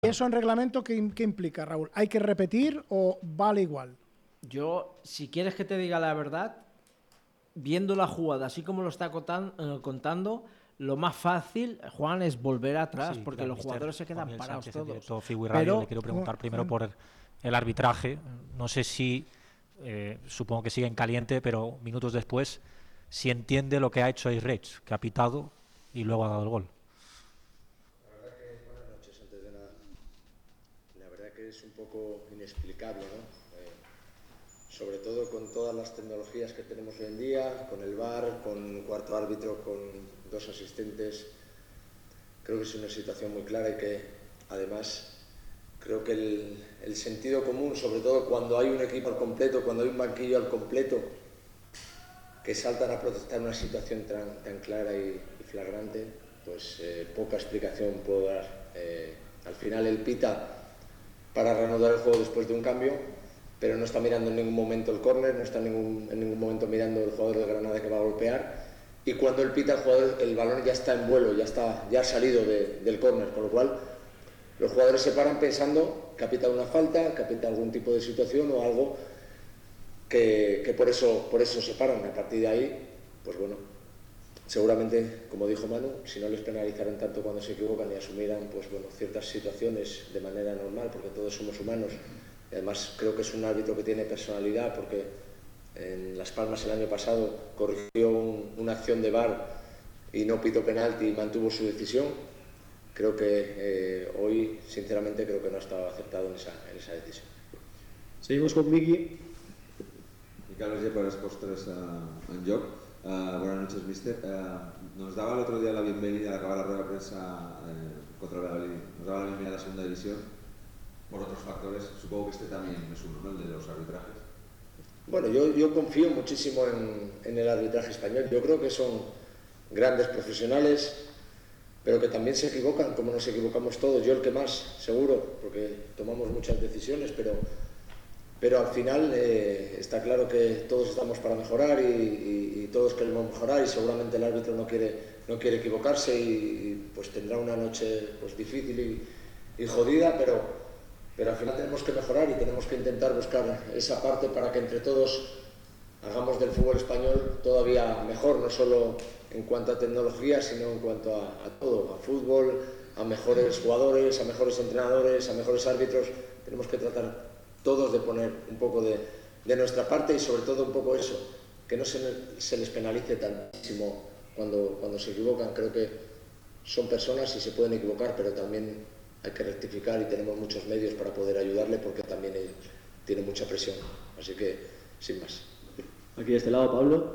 ¿Eso en reglamento qué implica, Raúl? ¿Hay que repetir o vale igual? Yo, si quieres que te diga la verdad, viendo la jugada así como lo está contando, lo más fácil, Juan, es volver atrás, Sí, porque claro, los jugadores se quedan parados Sánchez, todos. director Figu y Radio, le quiero preguntar primero por el arbitraje. No sé si, supongo que sigue en caliente, pero minutos después, si entiende lo que ha hecho Airreich, que ha pitado y luego ha dado el gol. La verdad que, buenas noches, antes de nada. La verdad que es un poco inexplicable, ¿no? Sobre todo con todas las tecnologías que tenemos hoy en día, con el VAR, con cuarto árbitro, con dos asistentes. Creo que es una situación muy clara y que, además, creo que el sentido común, sobre todo cuando hay un equipo al completo, cuando hay un banquillo al completo, que saltan a protestar una situación tan clara y flagrante, pues poca explicación puedo dar. Al final él pita para reanudar el juego después de un cambio, pero no está mirando en ningún momento el córner, no está en ningún momento mirando el jugador de Granada que va a golpear, y cuando él pita el balón ya está en vuelo, ya ha salido del córner, con lo cual los jugadores se paran pensando que ha pitado una falta, que ha pitado algún tipo de situación o algo que por eso se paran. A partir de ahí, pues bueno, seguramente, como dijo Manu, si no les penalizaran tanto cuando se equivocan y asumieran, pues bueno, ciertas situaciones de manera normal, porque todos somos humanos. Además, creo que es un árbitro que tiene personalidad, porque en Las Palmas el año pasado corrigió una acción de VAR y no pitó penalti y mantuvo su decisión. Creo que hoy, sinceramente, creo que no ha estado acertado en esa decisión. Seguimos con Miki. Miquel Vergé per Esports 3 en joc. Buenas noches, míster. Nos daba el otro día la bienvenida al acabar la rueda de prensa contra el Valladolid. Nos daba la bienvenida a la segunda división por otros factores. Supongo que este también es uno, ¿no? El de los arbitrajes. Bueno, yo confío muchísimo en el arbitraje español. Yo creo que son grandes profesionales, pero que también se equivocan, como nos equivocamos todos. Yo el que más, seguro, porque tomamos muchas decisiones, pero al final está claro que todos estamos para mejorar y todos queremos mejorar, y seguramente el árbitro no quiere equivocarse y pues tendrá una noche pues difícil y jodida, pero al final tenemos que mejorar y tenemos que intentar buscar esa parte para que entre todos hagamos del fútbol español todavía mejor, no solo en cuanto a tecnología, sino en cuanto a todo, a fútbol, a mejores jugadores, a mejores entrenadores, a mejores árbitros. Tenemos que tratar todos de poner un poco de nuestra parte y sobre todo un poco eso, que no se les penalice tantísimo cuando se equivocan. Creo que son personas y se pueden equivocar, pero también hay que rectificar y tenemos muchos medios para poder ayudarle, porque también ellos tienen mucha presión. Así que, sin más. Aquí de este lado, Pablo.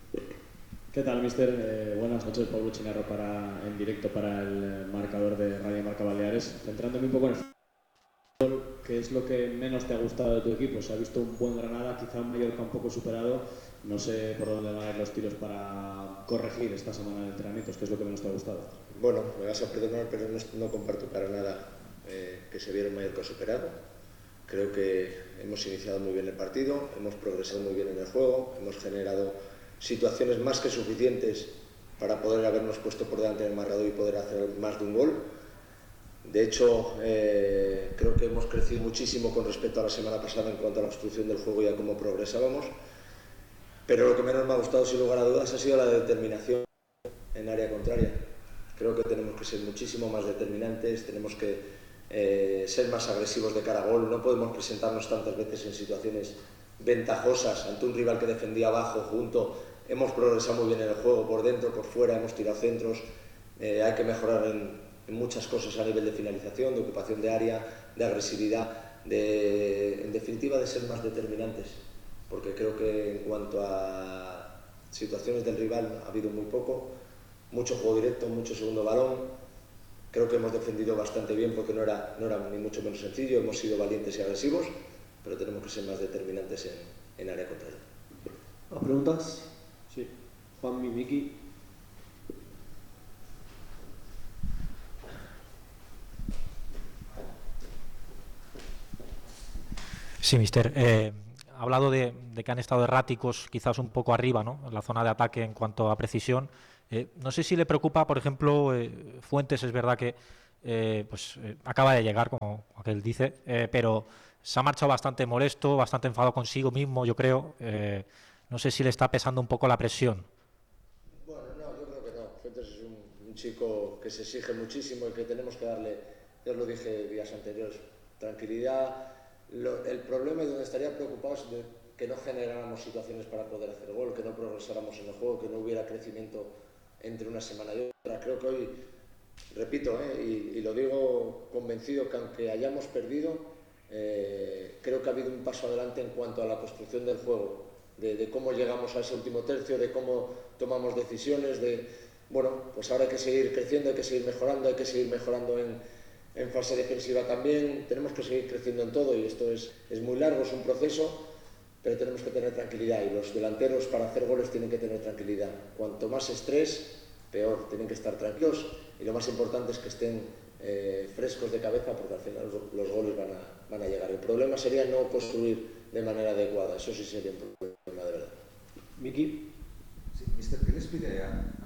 ¿Qué tal, mister? Buenas noches, Pablo Chinarro en directo para el marcador de Radio Marca Baleares. Centrándome un poco en el fútbol, ¿qué es lo que menos te ha gustado de tu equipo? Se ha visto un buen Granada, quizá un Mallorca un poco superado. No sé por dónde van a ir los tiros para corregir esta semana de entrenamientos. ¿Qué es lo que menos te ha gustado? Bueno, me vas a perdonar, pero no comparto para nada que se viera un Mallorca superado. Creo que hemos iniciado muy bien el partido, hemos progresado muy bien en el juego, hemos generado situaciones más que suficientes para poder habernos puesto por delante del marcador y poder hacer más de un gol. De hecho, creo que hemos crecido muchísimo con respecto a la semana pasada en cuanto a la construcción del juego y a cómo progresábamos. Pero lo que menos me ha gustado, sin lugar a dudas, ha sido la determinación en área contraria. Creo que tenemos que ser muchísimo más determinantes, tenemos que ser más agresivos de cara a gol. No podemos presentarnos tantas veces en situaciones ventajosas ante un rival que defendía abajo, junto. Hemos progresado muy bien en el juego, por dentro, por fuera, hemos tirado centros. Hay que mejorar en muchas cosas a nivel de finalización, de ocupación de área, de agresividad, en definitiva de ser más determinantes, porque creo que en cuanto a situaciones del rival ha habido muy poco, mucho juego directo, mucho segundo balón. Creo que hemos defendido bastante bien, porque no era ni mucho menos sencillo. Hemos sido valientes y agresivos, pero tenemos que ser más determinantes en área contraria. ¿Más preguntas? Sí. Juan Miki. Sí, mister. Ha hablado de que han estado erráticos, quizás un poco arriba, ¿no?, en la zona de ataque en cuanto a precisión. No sé si le preocupa, por ejemplo, Fuentes. Es verdad que acaba de llegar, como aquel dice, pero se ha marchado bastante molesto, bastante enfadado consigo mismo, yo creo. No sé si le está pesando un poco la presión. Bueno, no, yo creo que no. Fuentes es un chico que se exige muchísimo y que tenemos que darle, ya os lo dije días anteriores, tranquilidad. El problema y donde estaría preocupado es de que no generáramos situaciones para poder hacer gol, que no progresáramos en el juego, que no hubiera crecimiento entre una semana y otra. Creo que hoy, repito, y lo digo convencido, que aunque hayamos perdido, creo que ha habido un paso adelante en cuanto a la construcción del juego, de cómo llegamos a ese último tercio, de cómo tomamos decisiones, bueno, pues ahora hay que seguir creciendo, hay que seguir mejorando en fase defensiva también, tenemos que seguir creciendo en todo y esto es muy largo, es un proceso, pero tenemos que tener tranquilidad y los delanteros para hacer goles tienen que tener tranquilidad. Cuanto más estrés, peor, tienen que estar tranquilos y lo más importante es que estén frescos de cabeza porque al final los goles van a llegar. El problema sería no construir de manera adecuada, eso sí sería un problema de verdad. Miki. Sí, mister, ¿qué les pide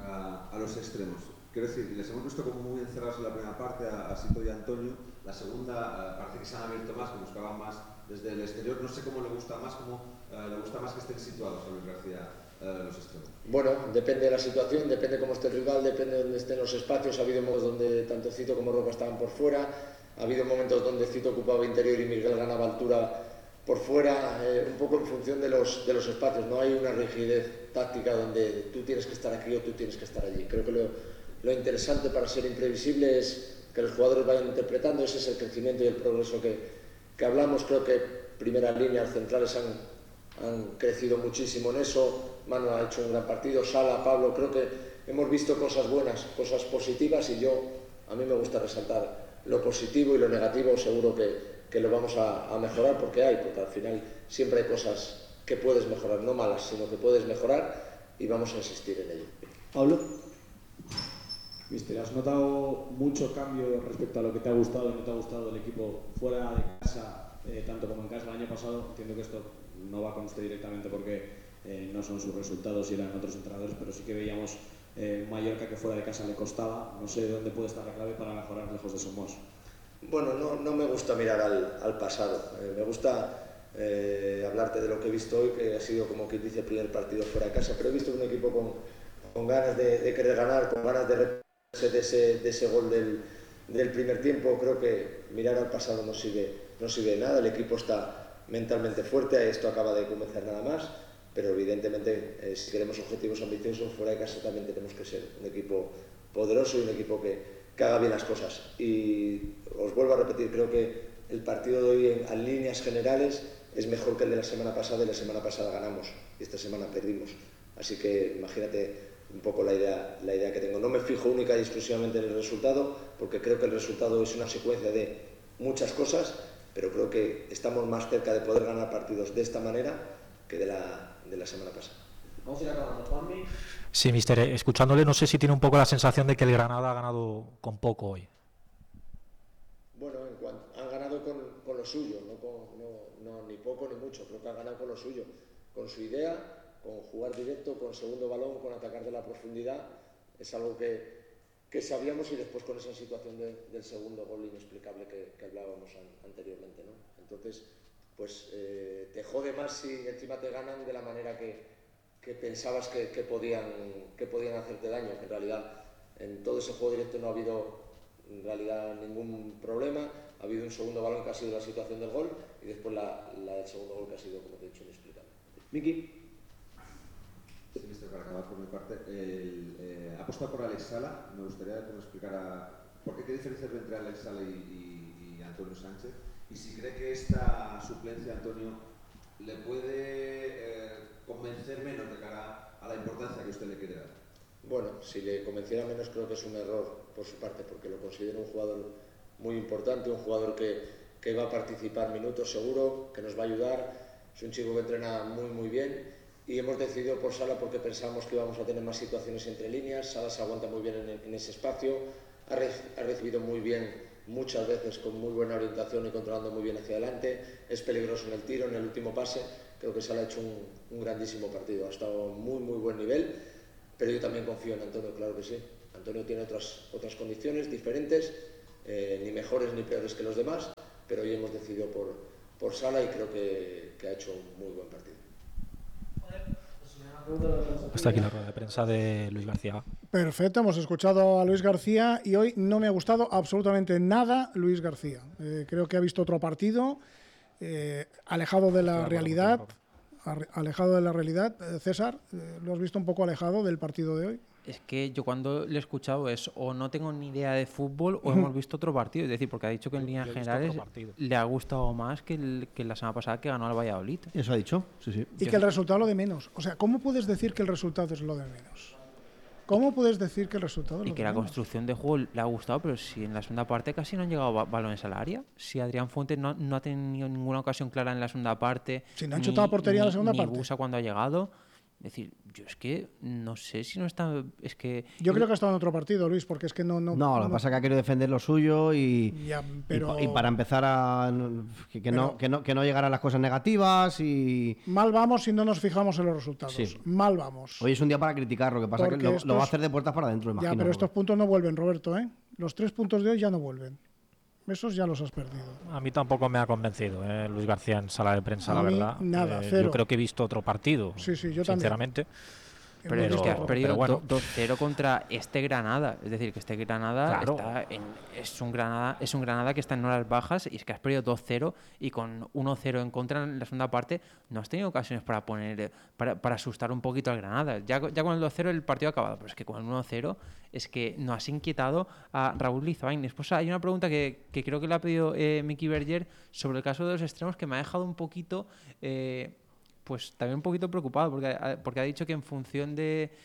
a los extremos? Quiero decir, les hemos visto como muy encerrados en la primera parte a Sito y a Antonio, la segunda parece que se han abierto más, que buscaban más desde el exterior, no sé cómo le gusta más, le gusta más que estén situados a Luis García los extremos. Bueno, depende de la situación, depende cómo esté el rival, depende de dónde estén los espacios. Ha habido momentos donde tanto Cito como Roca estaban por fuera, ha habido momentos donde Cito ocupaba interior y Miguel ganaba altura por fuera, un poco en función de los espacios. No hay una rigidez táctica donde tú tienes que estar aquí o tú tienes que estar allí. Creo que lo interesante para ser imprevisible es que los jugadores vayan interpretando, ese es el crecimiento y el progreso que hablamos. Creo que primera línea, centrales han crecido muchísimo en eso. Manu ha hecho un gran partido, Sala, Pablo, creo que hemos visto cosas buenas, cosas positivas y a mí me gusta resaltar lo positivo y lo negativo, seguro que lo vamos a mejorar porque al final siempre hay cosas que puedes mejorar, no malas, sino que puedes mejorar y vamos a insistir en ello. Pablo. Mister, ¿has notado mucho cambio respecto a lo que te ha gustado y no te ha gustado del equipo fuera de casa, tanto como en casa el año pasado? Entiendo que esto no va con usted directamente porque no son sus resultados y eran otros entrenadores, pero sí que veíamos Mallorca que fuera de casa le costaba. No sé de dónde puede estar la clave para mejorar lejos de Somos. Bueno, no me gusta mirar al pasado, me gusta hablarte de lo que he visto hoy, que ha sido como quien dice el primer partido fuera de casa, pero he visto un equipo con ganas de querer ganar, con ganas de repetirse de ese gol del primer tiempo. Creo que mirar al pasado no sirve de nada, el equipo está mentalmente fuerte, esto acaba de comenzar nada más, pero evidentemente si queremos objetivos ambiciosos fuera de casa también tenemos que ser un equipo poderoso y un equipo que haga bien las cosas. Y os vuelvo a repetir, creo que el partido de hoy en líneas generales es mejor que el de la semana pasada y la semana pasada ganamos y esta semana perdimos. Así que imagínate un poco la idea que tengo. No me fijo única y exclusivamente en el resultado porque creo que el resultado es una secuencia de muchas cosas, pero creo que estamos más cerca de poder ganar partidos de esta manera que de la semana pasada. Vamos a ir acabando, Juanmi. Sí, mister, escuchándole no sé si tiene un poco la sensación de que el Granada ha ganado con poco hoy. Bueno, han ganado con lo suyo, no ni poco ni mucho, creo que han ganado con lo suyo, con su idea, con jugar directo, con segundo balón, con atacar de la profundidad. Es algo que sabíamos y después con esa situación del segundo gol inexplicable que hablábamos anteriormente, ¿no? Entonces, pues te jode más si encima te ganan de la manera que pensabas que podían hacerte daño, que en realidad en todo ese juego directo no ha habido en realidad ningún problema. Ha habido un segundo balón que ha sido la situación del gol y después la del segundo gol que ha sido, como te he dicho, inexplicable. Miki. Sí, mister, para acabar por mi parte, ha apostado por Alex Sala. Me gustaría que me explicara por qué diferencia hay entre Alex Sala y Antonio Sánchez y si cree que esta suplencia de Antonio le puede convencer menos de cara a la importancia que usted le quiere dar. Bueno, si le convenciera menos creo que es un error por su parte, porque lo considero un jugador muy importante, un jugador que va a participar minutos seguro, que nos va a ayudar. Es un chico que entrena muy bien y hemos decidido por Sala porque pensamos que íbamos a tener más situaciones entre líneas. Sala se aguanta muy bien en ese espacio, ha recibido muy bien muchas veces con muy buena orientación y controlando muy bien hacia adelante, es peligroso en el tiro, en el último pase. Creo que Sala ha hecho un grandísimo partido, ha estado muy buen nivel, pero yo también confío en Antonio, claro que sí. Antonio tiene otras condiciones diferentes, ni mejores ni peores que los demás, pero hoy hemos decidido por Sala y creo que ha hecho un muy buen partido. Hasta aquí la rueda de prensa de Luis García. Perfecto, hemos escuchado a Luis García y hoy no me ha gustado absolutamente nada Luis García. Creo que ha visto otro partido alejado de la realidad. Alejado de la realidad. César, ¿lo has visto un poco alejado del partido de hoy? Es que yo cuando le he escuchado es o no tengo ni idea de fútbol o hemos visto otro partido. Es decir, porque ha dicho que en líneas generales le ha gustado más que la semana pasada que ganó al Valladolid. Eso ha dicho, sí. Y que el resultado es lo de menos. O sea, ¿cómo puedes decir que el resultado es lo de menos? ¿Cómo puedes decir que el resultado es lo de menos? Y que la construcción de juego le ha gustado, pero si en la segunda parte casi no han llegado balones al área. Si Adrián Fuentes no ha tenido ninguna ocasión clara en la segunda parte. Si no han chutado a portería en la segunda parte. Ni Busa cuando ha llegado. Es decir, yo es que no sé si no está... Es que yo creo que ha estado en otro partido, Luis, porque es que no... No, lo que pasa es que ha querido defender lo suyo y para empezar a... Que no llegaran las cosas negativas y... Mal vamos si no nos fijamos en los resultados. Sí. Mal vamos. Hoy es un día para criticar, lo que pasa es que lo va a hacer de puertas para adentro, imagino. Ya, pero estos puntos no vuelven, Roberto, ¿eh? Los 3 puntos de hoy ya no vuelven. Esos ya los has perdido. A mí tampoco me ha convencido Luis García en sala de prensa, la verdad. Nada, cero. Yo creo que he visto otro partido, sí, yo sinceramente. Pero es que has perdido 2-0 contra este Granada. Es decir, que este Granada, es un Granada que está en horas bajas y es que has perdido 2-0 y con 1-0 en contra en la segunda parte no has tenido ocasiones para asustar un poquito al Granada. Ya con el 2-0 el partido ha acabado, pero es que con el 1-0 es que no has inquietado a Raúl Lizoain. Después hay una pregunta que creo que le ha pedido Miki Berger sobre el caso de los extremos que me ha dejado un poquito... pues también un poquito preocupado porque ha dicho que en función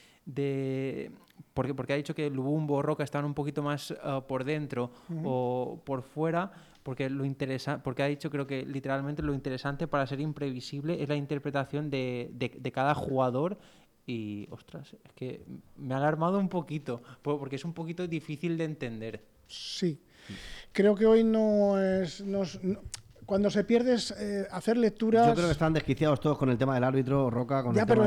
porque ha dicho que Lubumbo o Roca estaban un poquito más por dentro o por fuera, porque ha dicho, creo que literalmente lo interesante para ser imprevisible es la interpretación de cada jugador. Y ostras, es que me ha alarmado un poquito porque es un poquito difícil de entender. Sí, creo que hoy cuando se pierde hacer lecturas... Yo creo que están desquiciados todos con el tema del árbitro, Roca, con ya, el tema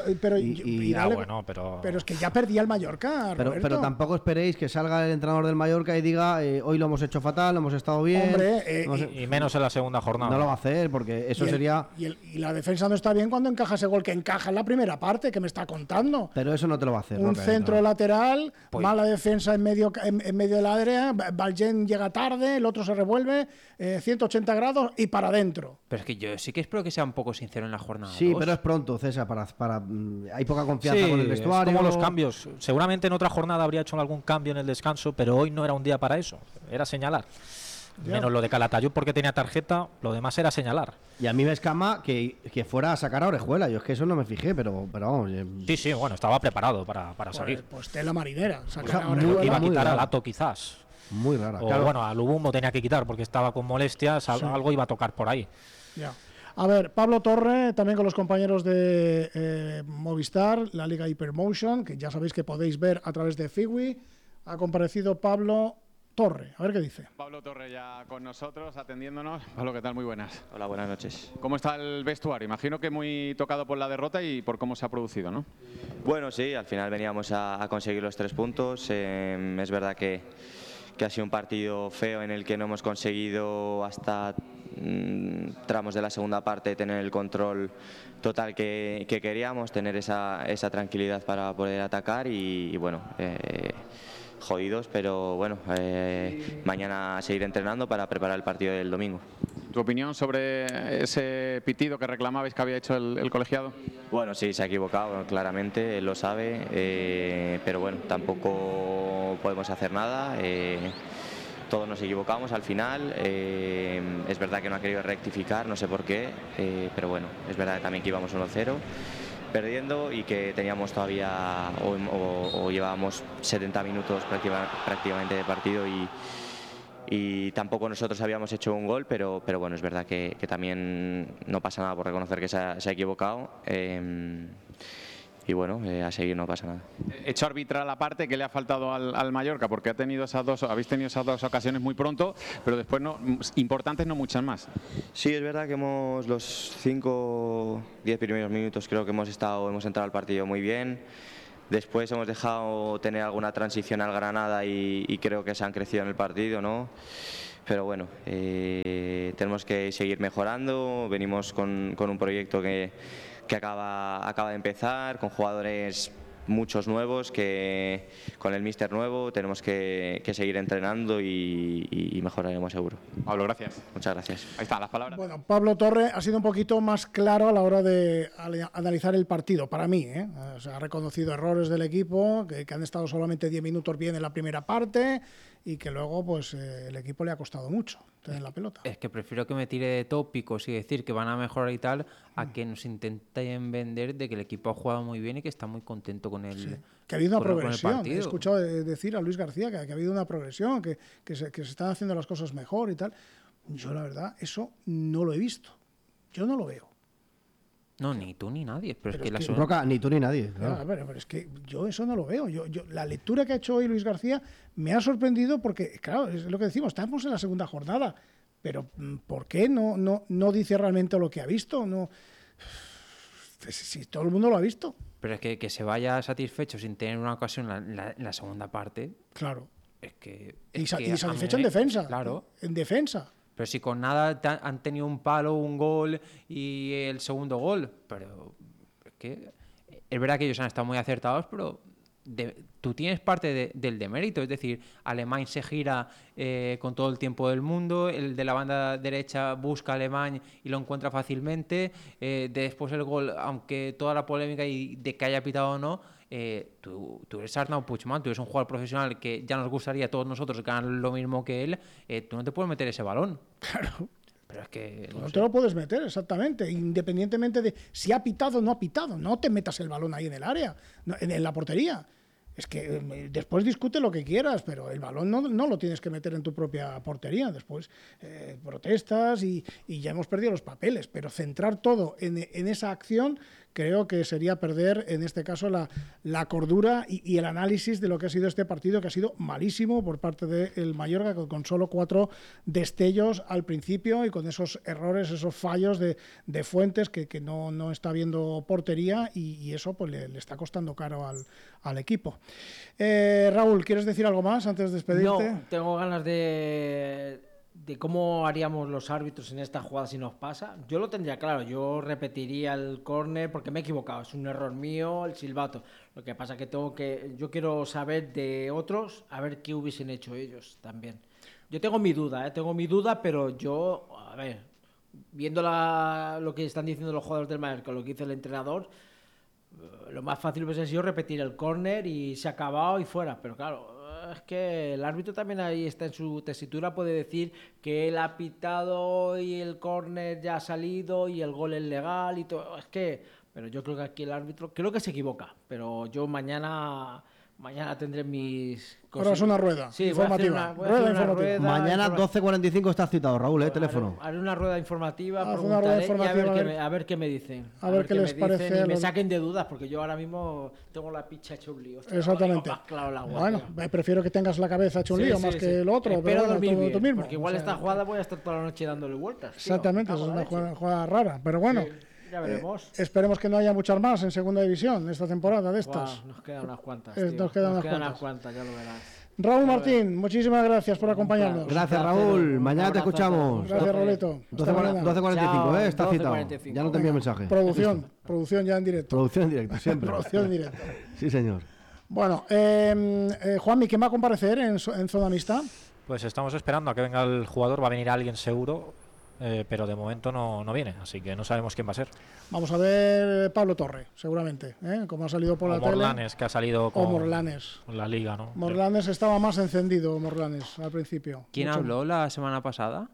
pero es que ya perdía el Mallorca, pero tampoco esperéis que salga el entrenador del Mallorca y diga hoy lo hemos hecho fatal, lo hemos estado bien... Hombre, y menos en la segunda jornada. No lo va a hacer, porque eso sería... Y la defensa no está bien cuando encaja ese gol que encaja en la primera parte, que me está contando. Pero eso no te lo va a hacer. Un centro lateral, mala defensa en medio del área, Valgen llega tarde, el otro se revuelve, 180 grados y para adentro. Pero es que yo sí que espero que sea un poco sincero en la jornada. Sí, 2. pero es pronto, César, hay poca confianza con el vestuario. Es como los cambios. Seguramente en otra jornada habría hecho algún cambio en el descanso, pero hoy no era un día para eso. Era señalar. Menos lo de Calatayud porque tenía tarjeta, lo demás era señalar. Y a mí me escama que fuera a sacar a Orejuela. Yo es que eso no me fijé, pero vamos. Sí, bueno, estaba preparado para salir. Pues tela marinera. Iba a quitar a Lato quizás. Muy rara. O claro. Bueno, a Lubumbo tenía que quitar porque estaba con molestias, algo iba a tocar por ahí. Ya. A ver, Pablo Torre, también con los compañeros de Movistar, la Liga Hypermotion, que ya sabéis que podéis ver a través de Fiwi. Ha comparecido Pablo Torre. A ver qué dice. Pablo Torre ya con nosotros, atendiéndonos. Pablo, ¿qué tal? Muy buenas. Hola, buenas noches. ¿Cómo está el vestuario? Imagino que muy tocado por la derrota y por cómo se ha producido, ¿no? Bueno, sí, al final veníamos a conseguir los 3 puntos. Es verdad que ha sido un partido feo en el que no hemos conseguido hasta tramos de la segunda parte tener el control total que queríamos, tener esa tranquilidad para poder atacar y bueno, jodidos, pero bueno, mañana seguir entrenando para preparar el partido del domingo. ¿Tu opinión sobre ese pitido que reclamabais que había hecho el colegiado? Bueno, sí, se ha equivocado, claramente, él lo sabe, pero bueno, tampoco podemos hacer nada. Todos nos equivocamos al final. Es verdad que no ha querido rectificar, no sé por qué, pero bueno, es verdad también que íbamos 1-0 perdiendo y que teníamos todavía o llevábamos 70 minutos prácticamente de partido y tampoco nosotros habíamos hecho un gol, pero bueno, es verdad que también no pasa nada por reconocer que se ha equivocado. Y bueno, a seguir, no pasa nada. Hecho arbitral aparte, ¿qué le ha faltado al Mallorca? Porque habéis tenido esas dos ocasiones muy pronto, pero después importantes no muchas más. Sí, es verdad que los 5-10 primeros minutos creo que hemos entrado al partido muy bien. Después hemos dejado tener alguna transición al Granada y creo que se han crecido en el partido, ¿no? Pero bueno, tenemos que seguir mejorando. Venimos con un proyecto que acaba de empezar, con jugadores muchos nuevos, que con el míster nuevo tenemos que seguir entrenando y mejoraremos seguro. Pablo, gracias. Muchas gracias. Ahí están las palabras. Bueno, Pablo Torre ha sido un poquito más claro a la hora de analizar el partido, para mí, ¿eh? O sea, ha reconocido errores del equipo, que han estado solamente 10 minutos bien en la primera parte y que luego pues el equipo le ha costado mucho tener la pelota. Es que prefiero que me tire de tópicos y decir que van a mejorar y tal, a que nos intenten vender de que el equipo ha jugado muy bien y que está muy contento con el sí. Que ha habido una progresión. He escuchado decir a Luis García que ha habido una progresión, que se están haciendo las cosas mejor y tal. Yo la verdad, eso no lo he visto. Yo no lo veo. No, ni tú ni nadie. Pero es que Roca, ni tú ni nadie. Claro. Pero es que yo eso no lo veo. La lectura que ha hecho hoy Luis García me ha sorprendido porque, claro, es lo que decimos, estamos en la segunda jornada. Pero ¿por qué no dice realmente lo que ha visto? No, si todo el mundo lo ha visto. Pero es que se vaya satisfecho sin tener una ocasión en la segunda parte. Claro. Y satisfecho en defensa. Claro. En defensa. Pero si con nada han tenido un palo, un gol y el segundo gol. Pero es que es verdad que ellos han estado muy acertados, pero tú tienes parte del demérito. Es decir, Alemán se gira con todo el tiempo del mundo, el de la banda derecha busca a Alemán y lo encuentra fácilmente. Después el gol, aunque toda la polémica y de que haya pitado o no, tú eres Arnau Puigdemont, tú eres un jugador profesional que ya nos gustaría a todos nosotros ganar lo mismo que él. Tú no te puedes meter ese balón. Claro. Pero es que no te lo puedes meter, exactamente, independientemente de si ha pitado o no ha pitado. No te metas el balón ahí en el área, en la portería. Es que después discute lo que quieras, pero el balón no lo tienes que meter en tu propia portería. Después protestas y ya hemos perdido los papeles. Pero centrar todo en esa acción creo que sería perder, en este caso, la cordura y el análisis de lo que ha sido este partido, que ha sido malísimo por parte del Mallorca, con solo 4 destellos al principio y con esos errores, esos fallos de Fuentes, que no está viendo portería y eso pues le está costando caro al equipo. Raúl, ¿quieres decir algo más antes de despedirte? No, tengo ganas de cómo haríamos los árbitros en esta jugada si nos pasa. Yo lo tendría claro, yo repetiría el córner porque me he equivocado, es un error mío el silbato. Lo que pasa que yo quiero saber de otros, a ver qué hubiesen hecho ellos también. Yo tengo mi duda, pero yo, a ver, viendo lo que están diciendo los jugadores del Mallorca, lo que dice el entrenador, lo más fácil hubiese sido repetir el córner y se ha acabado y fuera, pero claro, es que el árbitro también ahí está en su tesitura, puede decir que él ha pitado y el córner ya ha salido y el gol es legal y todo, pero yo creo que aquí el árbitro, creo que se equivoca, pero yo mañana tendré mis cosas. Ahora es una rueda informativa. Mañana 12:45 estás citado, Raúl, teléfono. Haré una rueda informativa, preguntaré a ver qué me dicen. A ver qué les parece. Y me saquen de dudas, porque yo ahora mismo tengo la picha hecho un lío. Exactamente. Bueno, prefiero que tengas la cabeza hecho un lío más que lo otro. Pero dormir bien, tú mismo. porque igual esta jugada voy a estar toda la noche dándole vueltas. Exactamente, es una jugada rara. Pero bueno. Sí. Ya veremos. Esperemos que no haya muchas más en segunda división esta temporada de estas. Nos quedan unas cuantas. Nos quedan unas cuantas, ya lo verás. Raúl Martín, muchísimas gracias por acompañarnos. Gracias, Raúl. Mañana te escuchamos. Gracias, Raulito. 12:45, está citado. Ya no te envío mensaje. Producción ya en directo. Producción en directo, siempre. Producción en directo. Sí, señor. Bueno, Juanmi, ¿quién va a comparecer en zona mixta? Pues estamos esperando a que venga el jugador, va a venir alguien seguro. Pero de momento no viene, así que no sabemos quién va a ser. Vamos a ver Pablo Torre, seguramente, como ha salido por la tele. Morlanes, que ha salido con la Liga, ¿no? Morlanes estaba más encendido, Morlanes, al principio. ¿Quién habló la semana pasada?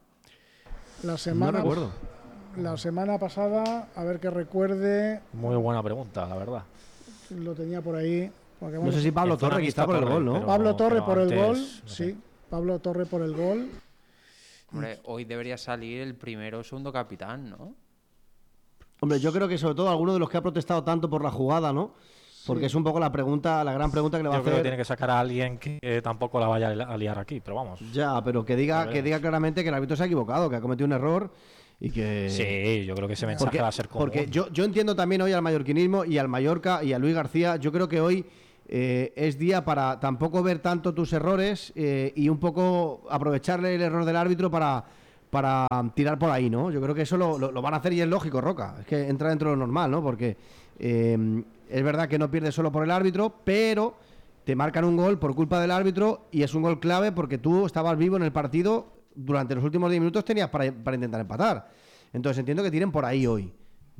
No recuerdo. La semana pasada, a ver que recuerde. Muy buena pregunta, la verdad. Lo tenía por ahí. No sé si Pablo Torre, que está por el gol, ¿no? Pablo Torre por el gol, sí. Pablo Torre por el gol. Hombre, hoy debería salir el primero o segundo capitán, ¿no? Hombre, yo creo que sobre todo alguno de los que ha protestado tanto por la jugada, ¿no? Porque es un poco la gran pregunta que le va a hacer. Yo creo que tiene que sacar a alguien que tampoco la vaya a liar aquí, pero vamos. Ya, pero que diga claramente que el árbitro se ha equivocado, que ha cometido un error Y que... Sí, yo creo que ese mensaje va a ser común. Porque yo entiendo también hoy al mallorquinismo y al Mallorca y a Luis García. Yo creo que hoy es día para tampoco ver tanto tus errores y un poco aprovecharle el error del árbitro para tirar por ahí, ¿no? Yo creo que eso lo van a hacer y es lógico, Roca. Es que entra dentro de lo normal, ¿no? Porque es verdad que no pierdes solo por el árbitro, pero te marcan un gol por culpa del árbitro y es un gol clave porque tú estabas vivo en el partido. Durante los últimos 10 minutos tenías para intentar empatar. Entonces entiendo que tiren por ahí hoy.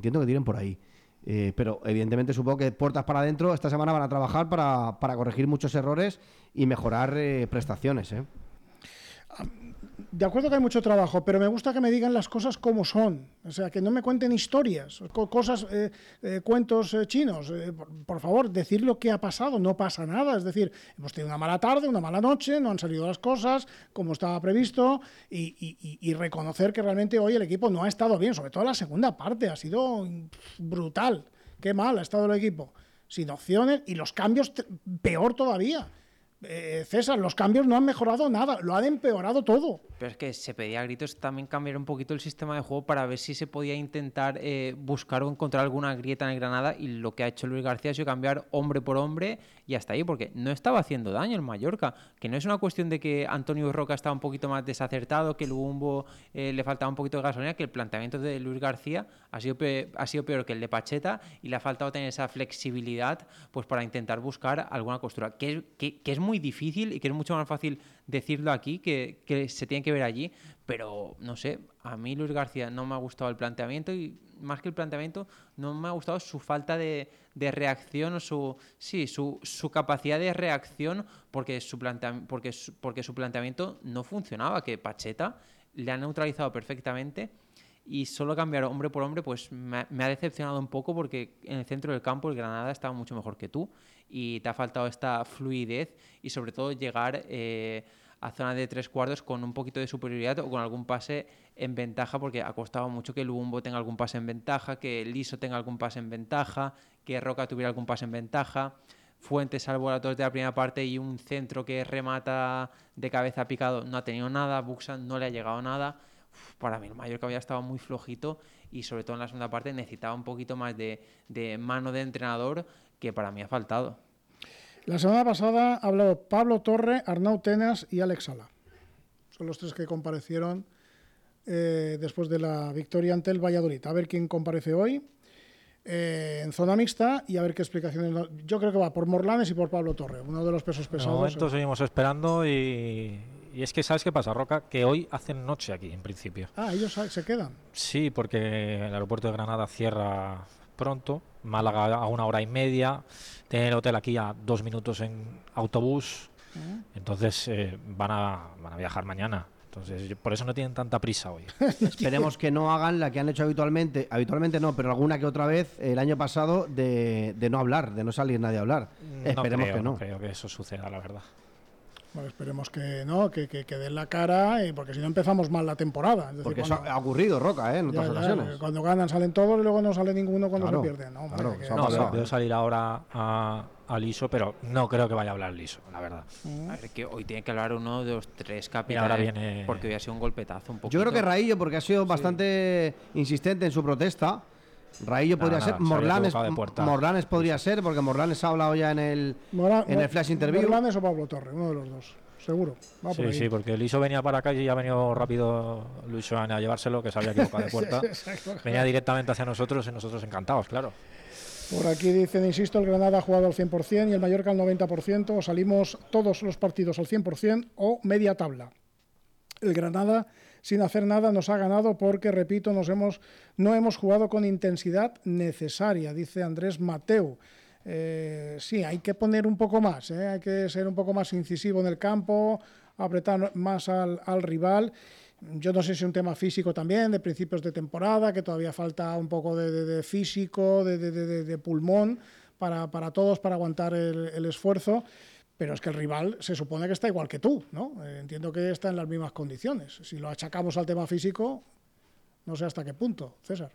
Pero evidentemente supongo que puertas para adentro esta semana van a trabajar para corregir muchos errores y mejorar prestaciones, ¿eh? De acuerdo que hay mucho trabajo, pero me gusta que me digan las cosas como son. O sea, que no me cuenten historias, cosas, cuentos chinos. Por favor, decir lo que ha pasado, no pasa nada. Es decir, hemos tenido una mala tarde, una mala noche, no han salido las cosas como estaba previsto y reconocer que realmente hoy el equipo no ha estado bien, sobre todo la segunda parte, ha sido brutal. Qué mal ha estado el equipo, sin opciones y los cambios peor todavía. César, los cambios no han mejorado nada, lo han empeorado todo. Pero es que se pedía a gritos también cambiar un poquito el sistema de juego para ver si se podía intentar buscar o encontrar alguna grieta en el Granada, y lo que ha hecho Luis García ha sido cambiar hombre por hombre y hasta ahí, porque no estaba haciendo daño el Mallorca, que no es una cuestión de que Antonio Roca estaba un poquito más desacertado, que el Bumbo le faltaba un poquito de gasolina, que el planteamiento de Luis García ha sido peor que el de Pacheta y le ha faltado tener esa flexibilidad pues para intentar buscar alguna costura, que es muy difícil y que es mucho más fácil decirlo aquí que se tiene que ver allí, pero no sé, a mí Luis García no me ha gustado el planteamiento y más que el planteamiento no me ha gustado su falta de reacción o su capacidad de reacción porque su planteamiento no funcionaba, que Pacheta le ha neutralizado perfectamente y solo cambiar hombre por hombre pues me ha decepcionado un poco porque en el centro del campo el Granada estaba mucho mejor que tú y te ha faltado esta fluidez y sobre todo llegar a zona de 3/4 con un poquito de superioridad o con algún pase en ventaja, porque ha costado mucho que el Bumbo tenga algún pase en ventaja, que Liso tenga algún pase en ventaja, que Roca tuviera algún pase en ventaja. Fuentes, salvo las dos de la primera parte y un centro que remata de cabeza picado, no ha tenido nada. Buxan no le ha llegado nada. Para mí el Mallorca había estado muy flojito y sobre todo en la segunda parte necesitaba un poquito más de mano de entrenador, que para mí ha faltado. La semana pasada ha hablado Pablo Torre, Arnau Tenas y Alex Sala. Son los tres que comparecieron después de la victoria ante el Valladolid. A ver quién comparece hoy en zona mixta y a ver qué explicaciones. Yo creo que va por Morlanes y por Pablo Torre, uno de los pesos pesados. De momento seguimos esperando y es que ¿sabes qué pasa, Roca? Que hoy hacen noche aquí, en principio. Ah, ellos se quedan. Sí, porque el aeropuerto de Granada cierra pronto, Málaga a 1h30, tienen el hotel aquí a 2 minutos en autobús, entonces van a viajar mañana. Entonces, por eso no tienen tanta prisa hoy. Esperemos que no hagan la que han hecho habitualmente no, pero alguna que otra vez el año pasado de no hablar, de no salir nadie a hablar. Esperemos que no. No creo que eso suceda, la verdad. Bueno, esperemos que no, que den la cara, porque si no empezamos mal la temporada. Es decir, porque eso ha ocurrido, Roca, en otras ocasiones. Cuando ganan salen todos y luego no sale ninguno cuando se pierden. No, claro, veo salir ahora a Liso, pero no creo que vaya a hablar Liso, la verdad. A ver, que hoy tiene que hablar uno de los tres capitanes, porque hoy ha sido un golpetazo un poquito. Yo creo que Raillo, porque ha sido bastante insistente en su protesta. Raillo podría ser, Morlanes podría ser, porque Morlanes ha hablado ya en el flash interview. Morlanes o Pablo Torre, uno de los dos, seguro. Sí, porque Liso venía para acá y ya ha venido rápido Luis Joan a llevárselo, que se había equivocado de puerta. Venía directamente hacia nosotros y nosotros encantados, claro. Por aquí dicen, insisto, el Granada ha jugado al 100% y el Mallorca al 90%, o salimos todos los partidos al 100% o media tabla. El Granada, sin hacer nada, nos ha ganado porque, repito, no hemos jugado con intensidad necesaria, dice Andrés Mateu. Sí, hay que poner un poco más, hay que ser un poco más incisivo en el campo, apretar más al rival. Yo no sé si es un tema físico también, de principios de temporada, que todavía falta un poco de físico, de pulmón para todos, para aguantar el esfuerzo. Pero es que el rival se supone que está igual que tú, ¿no? Entiendo que está en las mismas condiciones. Si lo achacamos al tema físico, no sé hasta qué punto, César.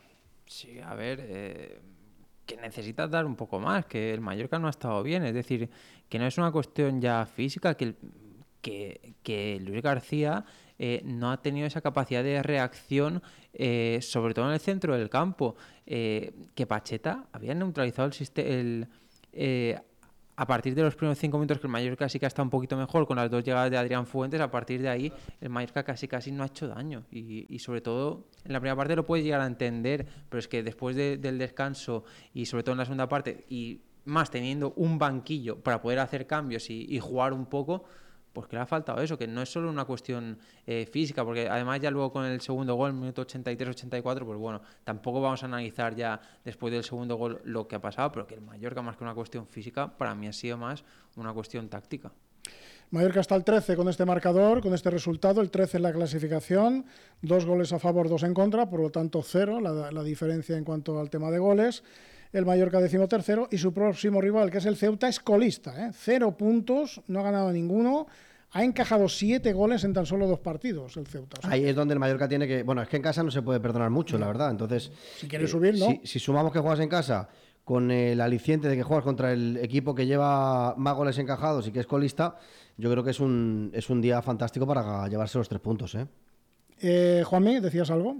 Sí, a ver, que necesitas dar un poco más, que el Mallorca no ha estado bien. Es decir, que no es una cuestión ya física, que que Luis García no ha tenido esa capacidad de reacción, sobre todo en el centro del campo, que Pacheta había neutralizado el sistema. A partir de los primeros 5 minutos que el Mallorca sí que está un poquito mejor con las 2 llegadas de Adrián Fuentes, a partir de ahí el Mallorca casi no ha hecho daño y sobre todo en la primera parte lo puedes llegar a entender, pero es que después del descanso y sobre todo en la segunda parte y más teniendo un banquillo para poder hacer cambios y jugar un poco, pues que le ha faltado eso, que no es solo una cuestión física, porque además ya luego con el segundo gol, minuto 83-84, pues bueno, tampoco vamos a analizar ya después del segundo gol lo que ha pasado, pero que el Mallorca más que una cuestión física, para mí ha sido más una cuestión táctica. Mallorca está al 13 con este marcador, con este resultado, el 13 en la clasificación, 2 goles a favor, 2 en contra, por lo tanto 0 la diferencia en cuanto al tema de goles. El Mallorca 13º y su próximo rival, que es el Ceuta, es colista, 0 puntos, no ha ganado ninguno, ha encajado 7 goles en tan solo 2 partidos el Ceuta. O sea, ahí es donde el Mallorca tiene que... Bueno, es que en casa no se puede perdonar mucho, la verdad. Entonces, si quieres subir, ¿no? Si sumamos que juegas en casa con el aliciente de que juegas contra el equipo que lleva más goles encajados y que es colista, yo creo que es un día fantástico para llevarse los 3 puntos. Juanmi, ¿decías algo?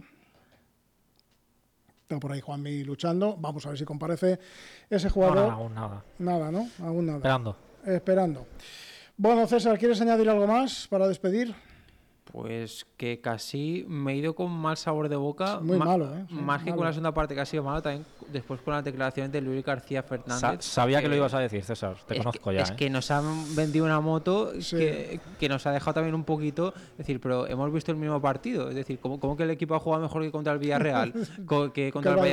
Está por ahí Juanmi luchando. Vamos a ver si comparece ese jugador. No, aún nada. Nada, ¿no? Aún nada. Esperando. Bueno, César, ¿quieres añadir algo más para despedir? Pues que casi me he ido con mal sabor de boca. Muy malo, ¿eh? Más que con la segunda parte que ha sido malo, también después con las declaraciones de Luis García Fernández. Sabía que lo ibas a decir, César. Te conozco ya. Es que nos han vendido una moto que nos ha dejado también un poquito. Es decir, pero hemos visto el mismo partido. Es decir, ¿cómo que el equipo ha jugado mejor que contra el Villarreal? que contra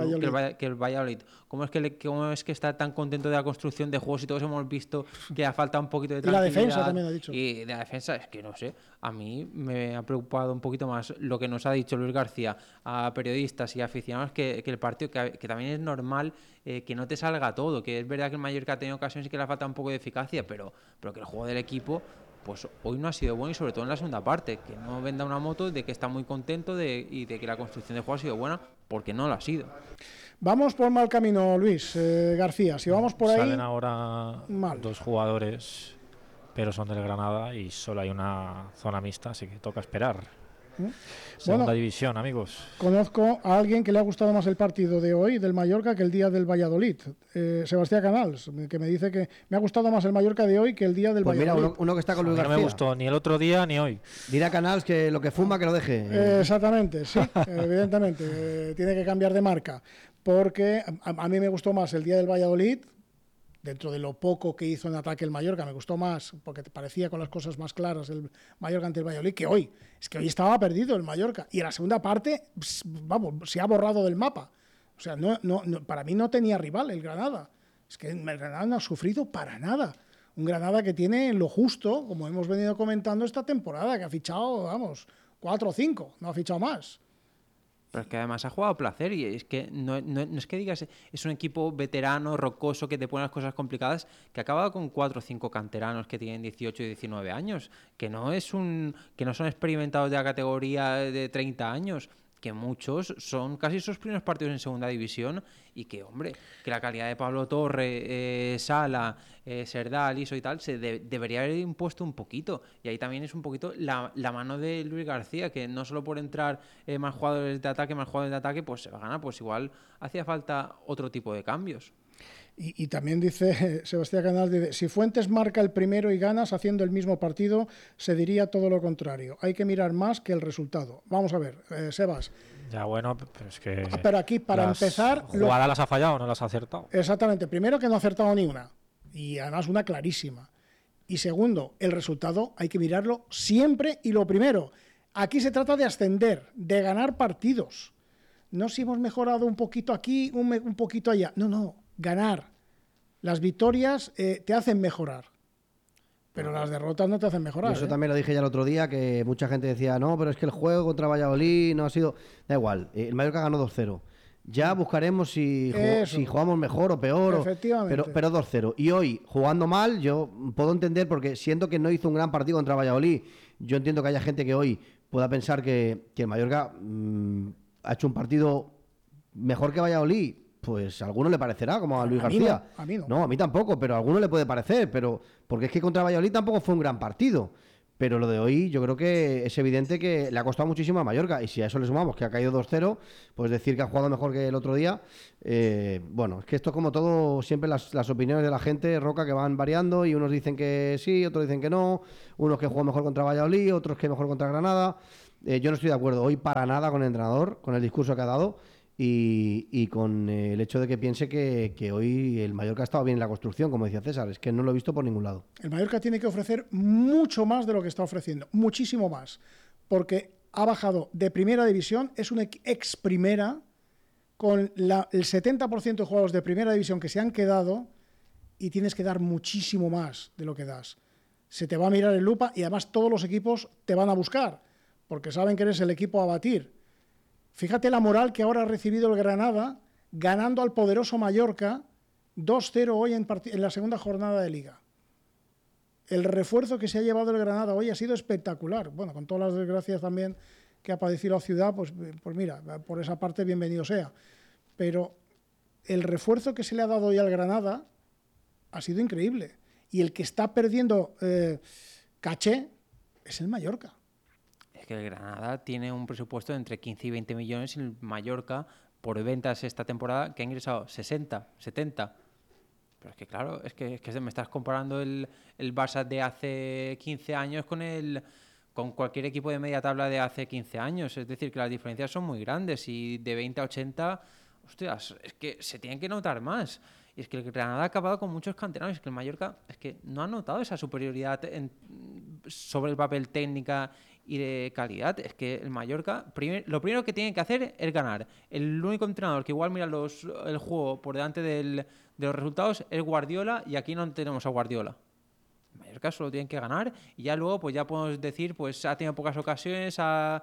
el Valladolid. ¿Cómo es que está tan contento de la construcción de juegos y todos hemos visto que ha faltado un poquito de tranquilidad? Y la defensa también ha dicho. Y de la defensa, es que no sé. A mí me ha preocupado un poquito más lo que nos ha dicho Luis García a periodistas y aficionados que el partido, que también es normal que no te salga todo, que es verdad que el Mallorca ha tenido ocasiones y que le falta un poco de eficacia, pero que el juego del equipo pues hoy no ha sido bueno y sobre todo en la segunda parte, que no venda una moto de que está muy contento y de que la construcción de juego ha sido buena, porque no lo ha sido. Vamos por mal camino, Luis García. Si vamos por ahí... Salen ahora 2 jugadores, pero son del Granada y solo hay una zona mixta, así que toca esperar. Segunda división, amigos. Conozco a alguien que le ha gustado más el partido de hoy del Mallorca que el día del Valladolid. Sebastián Canals, que me dice que me ha gustado más el Mallorca de hoy que el día del Valladolid. Mira, uno que está con Luis García. No me gustó ni el otro día ni hoy. Dirá Canals que lo que fuma que lo deje. Exactamente, sí, evidentemente. Tiene que cambiar de marca. Porque a mí me gustó más el día del Valladolid. Dentro de lo poco que hizo en ataque el Mallorca, me gustó más, porque te parecía con las cosas más claras el Mallorca ante el Valladolid, que hoy. Es que hoy estaba perdido el Mallorca. Y en la segunda parte, vamos, se ha borrado del mapa. O sea, no, para mí no tenía rival el Granada. Es que el Granada no ha sufrido para nada. Un Granada que tiene lo justo, como hemos venido comentando esta temporada, que ha fichado, 4 o 5, no ha fichado más. Pero es que además ha jugado a placer y es que no es que digas es un equipo veterano, rocoso, que te pone las cosas complicadas, que acaba con 4 o 5 canteranos que tienen 18 y 19 años, que no son experimentados de la categoría de 30 años, que muchos son casi sus primeros partidos en segunda división y que, hombre, que la calidad de Pablo Torre, Sala, Serdal, Iso y tal, se debería haber impuesto un poquito. Y ahí también es un poquito la mano de Luis García, que no solo por entrar más jugadores de ataque, pues se va a ganar, pues igual hacía falta otro tipo de cambios. Y también dice Sebastián Canal, dice, si Fuentes marca el primero y ganas haciendo el mismo partido, se diría todo lo contrario. Hay que mirar más que el resultado. Vamos a ver, Sebas. Ya bueno, pero es que... Pero aquí, para empezar... ¿Jugadas las ha fallado o no las ha acertado? Exactamente. Primero, que no ha acertado ni una. Y además una clarísima. Y segundo, el resultado hay que mirarlo siempre. Y lo primero, aquí se trata de ascender, de ganar partidos. No si hemos mejorado un poquito aquí, un poquito allá. No. Ganar. Las victorias te hacen mejorar, pero las derrotas no te hacen mejorar. Y eso también lo dije ya el otro día, que mucha gente decía, no, pero es que el juego contra Valladolid no ha sido... Da igual, el Mallorca ganó 2-0. Ya buscaremos si jugamos mejor o peor. Efectivamente. Pero 2-0. Y hoy, jugando mal, yo puedo entender, porque siento que no hizo un gran partido contra Valladolid. Yo entiendo que haya gente que hoy pueda pensar que el Mallorca ha hecho un partido mejor que Valladolid. pues a alguno le parecerá, como a Luis García. A mí no. No, a mí tampoco, pero a alguno le puede parecer, pero porque es que contra Valladolid tampoco fue un gran partido. Pero lo de hoy yo creo que es evidente que le ha costado muchísimo a Mallorca, y si a eso le sumamos que ha caído 2-0, pues decir que ha jugado mejor que el otro día, bueno, es que esto es como todo, siempre las opiniones de la gente, Roca, que van variando, y unos dicen que sí, otros dicen que no, unos que juegan mejor contra Valladolid, otros que mejor contra Granada. Yo no estoy de acuerdo hoy para nada con el entrenador, con el discurso que ha dado, y con el hecho de que piense que hoy el Mallorca ha estado bien en la construcción, como decía César, es que no lo he visto por ningún lado. El Mallorca tiene que ofrecer mucho más de lo que está ofreciendo, muchísimo más, porque ha bajado de primera división, es un ex primera, con el 70% de jugadores de primera división que se han quedado, y tienes que dar muchísimo más de lo que das. Se te va a mirar en lupa, y además todos los equipos te van a buscar, porque saben que eres el equipo a batir. Fíjate la moral que ahora ha recibido el Granada, ganando al poderoso Mallorca 2-0 hoy en la segunda jornada de Liga. El refuerzo que se ha llevado el Granada hoy ha sido espectacular. Bueno, con todas las desgracias también que ha padecido la ciudad, pues mira, por esa parte bienvenido sea. Pero el refuerzo que se le ha dado hoy al Granada ha sido increíble. Y el que está perdiendo caché es el Mallorca. Es que el Granada tiene un presupuesto de entre 15 y 20 millones y el Mallorca, por ventas esta temporada, que ha ingresado 60, 70. Pero es que claro, es que me estás comparando el Barça de hace 15 años con cualquier equipo de media tabla de hace 15 años. Es decir, que las diferencias son muy grandes, y de 20 a 80, hostias, es que se tienen que notar más. Y es que el Granada ha acabado con muchos canteranos. Es que el Mallorca es que no ha notado esa superioridad sobre el papel técnica y de calidad. Es que el Mallorca, lo primero que tiene que hacer es ganar. El único entrenador que igual mira el juego por delante de los resultados es Guardiola, y aquí no tenemos a Guardiola. El Mallorca solo tiene que ganar, y ya luego pues ya podemos decir, pues ha tenido pocas ocasiones, ha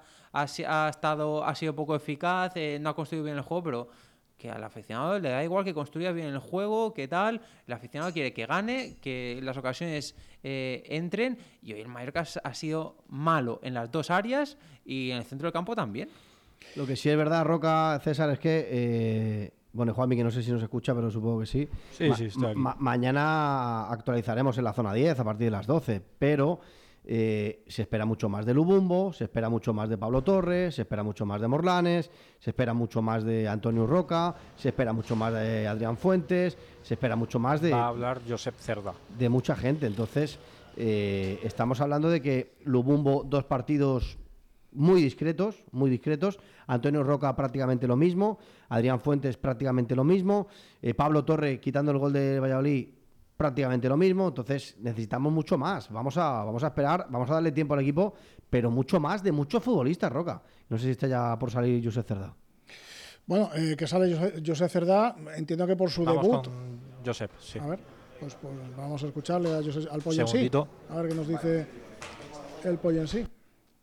sido poco eficaz, no ha construido bien el juego, pero que al aficionado le da igual que construya bien el juego, que tal. El aficionado quiere que gane, que las ocasiones entren, y hoy el Mallorca ha sido malo en las dos áreas, y en el centro del campo también. Lo que sí es verdad, Roca, César, es que bueno, Juanmi, que no sé si nos escucha, pero supongo que sí. Sí, está aquí. Mañana actualizaremos en la zona 10 a partir de las 12, pero se espera mucho más de Lubumbo, se espera mucho más de Pablo Torres, se espera mucho más de Morlanes, se espera mucho más de Antonio Roca, se espera mucho más de Adrián Fuentes, se espera mucho más de... Va a hablar Josep Cerda. De mucha gente. Entonces, estamos hablando de que Lubumbo, 2 partidos muy discretos, Antonio Roca prácticamente lo mismo, Adrián Fuentes prácticamente lo mismo, Pablo Torre, quitando el gol de Valladolid, prácticamente lo mismo. Entonces necesitamos mucho más, vamos a esperar, vamos a darle tiempo al equipo, pero mucho más de muchos futbolistas, Roca. No sé si está ya por salir Josep Cerda. Bueno, que sale Josep Cerda, entiendo que por su debut. Con Josep, sí. A ver, pues vamos a escucharle al Pollo en sí. A ver qué nos dice el Pollo en sí.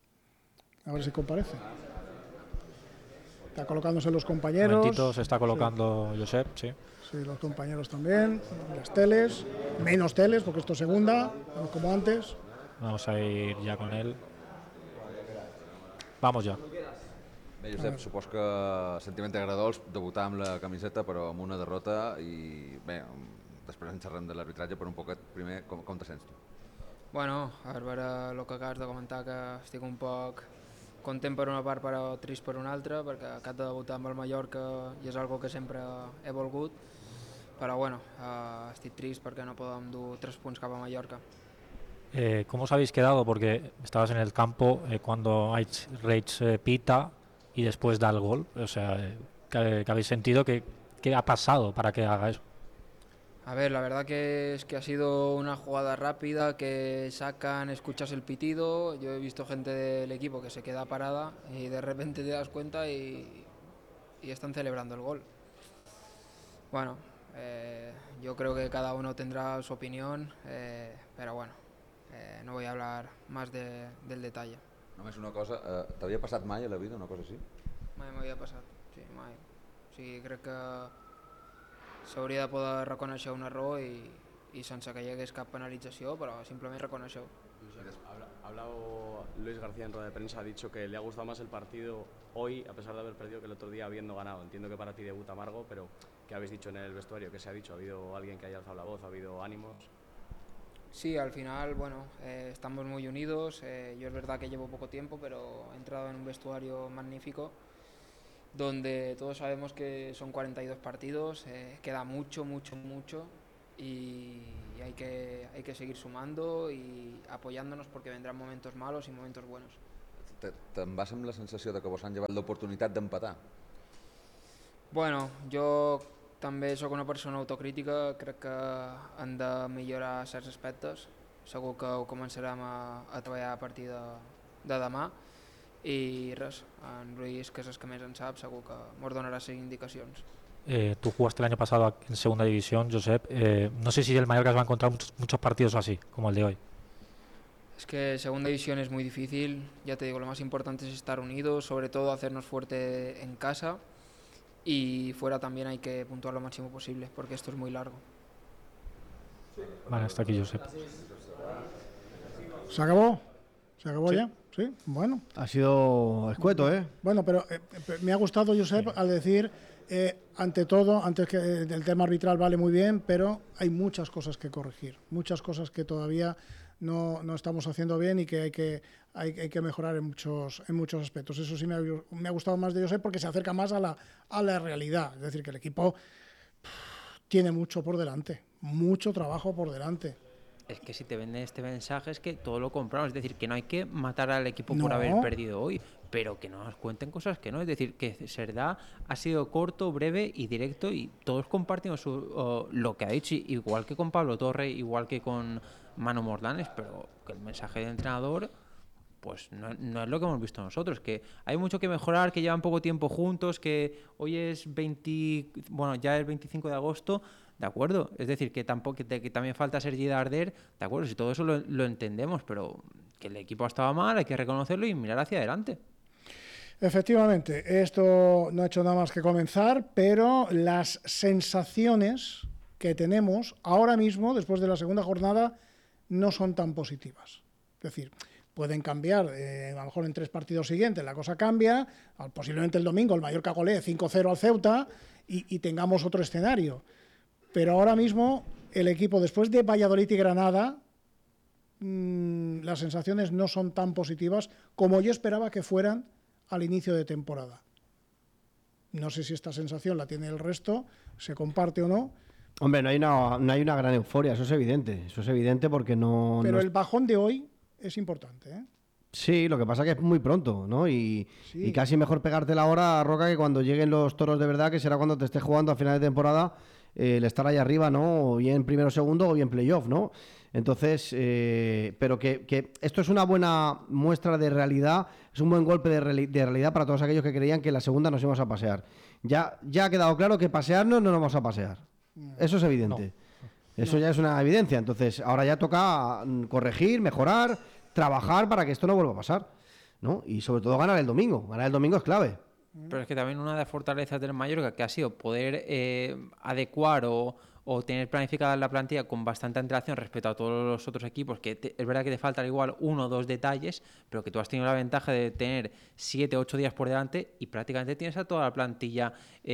A ver si comparece. Está colocándose los compañeros. Un momentito, se está colocando sí. Josep, sí. Sí, los compañeros también. Las teles, menos teles, porque esto es segunda, no como antes. Vamos a ir ya con él. Vamos ja. Bé, Josep, supos que sentiment agradós debutar amb la camiseta però amb una derrota i bé, després en xerrem de l'arbitratge, però un poquet primer com te sents tu? Bueno, a veure el que acabes de comentar, que estic un poc content per una part però trist per una altra, perquè acabo de debutar amb el Mallorca i és algo que sempre he volgut, però bueno, estic trist perquè no podem dur 3 punts cap a Mallorca. ¿Cómo os habéis quedado? Porque estabas en el campo cuando Reich pita y después da el gol. O sea, ¿qué habéis sentido? ¿Qué ha pasado para que haga eso? A ver, la verdad que es que ha sido una jugada rápida, que sacan, escuchas el pitido. Yo he visto gente del equipo que se queda parada y de repente te das cuenta y están celebrando el gol. Bueno, yo creo que cada uno tendrá su opinión, pero bueno, no voy a hablar más del detalle. Només una cosa, t'havia passat mai a la vida una cosa així? Mai m'havia passat, sí, mai. O sigui, crec que s'hauria de poder reconèixer un error i sense que hi hagués cap penalització, però simplement reconèixer-ho. Ha hablado Luis García en rueda de prensa, ha dicho que le ha gustado más el partido hoy, a pesar de haber perdido, que el otro día habiendo ganado. Entiendo que para ti debuta amargo, pero ¿qué habéis dicho en el vestuario? ¿Qué se ha dicho? ¿Ha habido alguien que haya alzado la voz? ¿Ha habido ánimos? Sí, al final, bueno, estamos muy unidos. Yo es verdad que llevo poco tiempo, pero he entrado en un vestuario magnífico, donde todos sabemos que son 42 partidos, queda mucho, y hay que seguir sumando y apoyándonos porque vendrán momentos malos y momentos buenos. Te'n vas amb la sensació de que vos han llevat l'oportunitat d'empatar? Bueno, jo també sóc una persona autocrítica, crec que han de millorar certs aspectes, segur que ho començarem a treballar a partir de demà i res, en Luis, que és el que més en sap, segur que mos donarà indicacions. Tú jugaste el año pasado en segunda división, Josep. No sé si el Mallorca va a encontrar muchos partidos así, como el de hoy. Es que segunda división es muy difícil, ya te digo, lo más importante es estar unidos, sobre todo hacernos fuerte en casa y fuera también hay que puntuar lo máximo posible, porque esto es muy largo. Vale, hasta aquí, Josep. ¿Se acabó? ¿Se acabó ya? Sí, bueno. Ha sido escueto, ¿eh? Bueno, pero me ha gustado, Josep, al decir, ante todo, antes que el tema arbitral vale muy bien, pero hay muchas cosas que corregir, muchas cosas que todavía no estamos haciendo bien y que hay que mejorar en muchos aspectos. Eso sí me ha gustado más de Josep porque se acerca más a la realidad. Es decir, que el equipo tiene mucho por delante, mucho trabajo por delante. Es que si te venden este mensaje es que todo lo compramos, es decir, que no hay que matar al equipo por haber perdido hoy, pero que no nos cuenten cosas que no, es decir, que Cerdá ha sido corto, breve y directo y todos compartimos lo que ha dicho, igual que con Pablo Torre, igual que con Manu Mordanes, pero que el mensaje del entrenador pues no es lo que hemos visto nosotros, que hay mucho que mejorar, que llevan poco tiempo juntos, que hoy es ya es 25 de agosto, de acuerdo, es decir, que también falta Sergi Darder, de acuerdo, si todo eso lo entendemos, pero que el equipo ha estado mal, hay que reconocerlo y mirar hacia adelante. Efectivamente, esto no ha hecho nada más que comenzar, pero las sensaciones que tenemos ahora mismo, después de la segunda jornada, no son tan positivas. Es decir, pueden cambiar, a lo mejor en 3 partidos siguientes la cosa cambia, posiblemente el domingo el Mallorca golee 5-0 al Ceuta y tengamos otro escenario. Pero ahora mismo el equipo, después de Valladolid y Granada, las sensaciones no son tan positivas como yo esperaba que fueran al inicio de temporada. No sé si esta sensación la tiene el resto, se comparte o no. Hombre, no hay una gran euforia, eso es evidente porque no... Pero el bajón de hoy es importante, ¿eh? Sí, lo que pasa es que es muy pronto, ¿no? Y casi mejor pegarte la hora, Roca, que cuando lleguen los toros de verdad, que será cuando te estés jugando a final de temporada, el estar ahí arriba, ¿no? O bien primero o segundo o bien playoff, ¿no? Entonces, pero que esto es una buena muestra de realidad, es un buen golpe de realidad para todos aquellos que creían que en la segunda nos íbamos a pasear. Ya ha quedado claro que pasearnos no nos vamos a pasear. Eso es evidente. Eso ya es una evidencia. Entonces, ahora ya toca corregir, mejorar, trabajar para que esto no vuelva a pasar, ¿no? Y sobre todo ganar el domingo. Ganar el domingo es clave. Pero es que también una de las fortalezas del Mallorca que ha sido poder adecuar o tener planificada la plantilla con bastante antelación respecto a todos los otros equipos, que es verdad que te faltan igual 1 o 2 detalles, pero que tú has tenido la ventaja de tener 7 o 8 días por delante y prácticamente tienes a toda la plantilla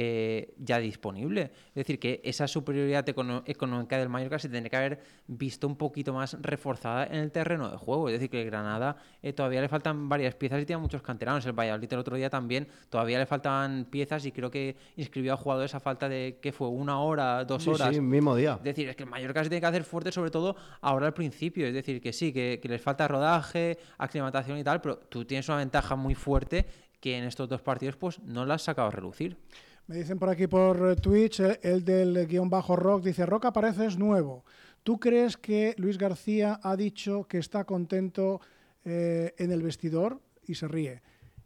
ya disponible. Es decir, que esa superioridad económica del Mallorca se tendría que haber visto un poquito más reforzada en el terreno de juego. Es decir, que el Granada todavía le faltan varias piezas y tiene muchos canteranos. El Valladolid el otro día también todavía le faltaban piezas y creo que inscribió a jugadores a falta de, ¿qué fue? 1 hora, 2 horas. Sí, mismo día. Es decir, es que el Mallorca se tiene que hacer fuerte, sobre todo ahora al principio. Es decir, que sí, que les falta rodaje, aclimatación y tal, pero tú tienes una ventaja muy fuerte que en estos 2 partidos pues no la has sacado a relucir. Me dicen por aquí por Twitch, el del _rock, dice, Roca pareces nuevo. ¿Tú crees que Luis García ha dicho que está contento en el vestidor? Y se ríe.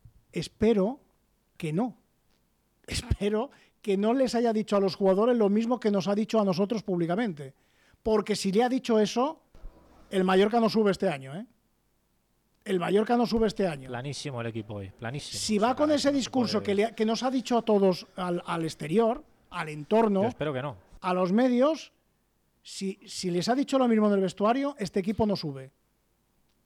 Espero que no. Espero que no les haya dicho a los jugadores lo mismo que nos ha dicho a nosotros públicamente. Porque si le ha dicho eso, el Mallorca no sube este año, ¿eh? El Mallorca no sube este año. Planísimo el equipo hoy, planísimo. Si va con ese discurso que nos ha dicho a todos al exterior, al entorno, yo espero que no. A los medios, si les ha dicho lo mismo en el vestuario, este equipo no sube.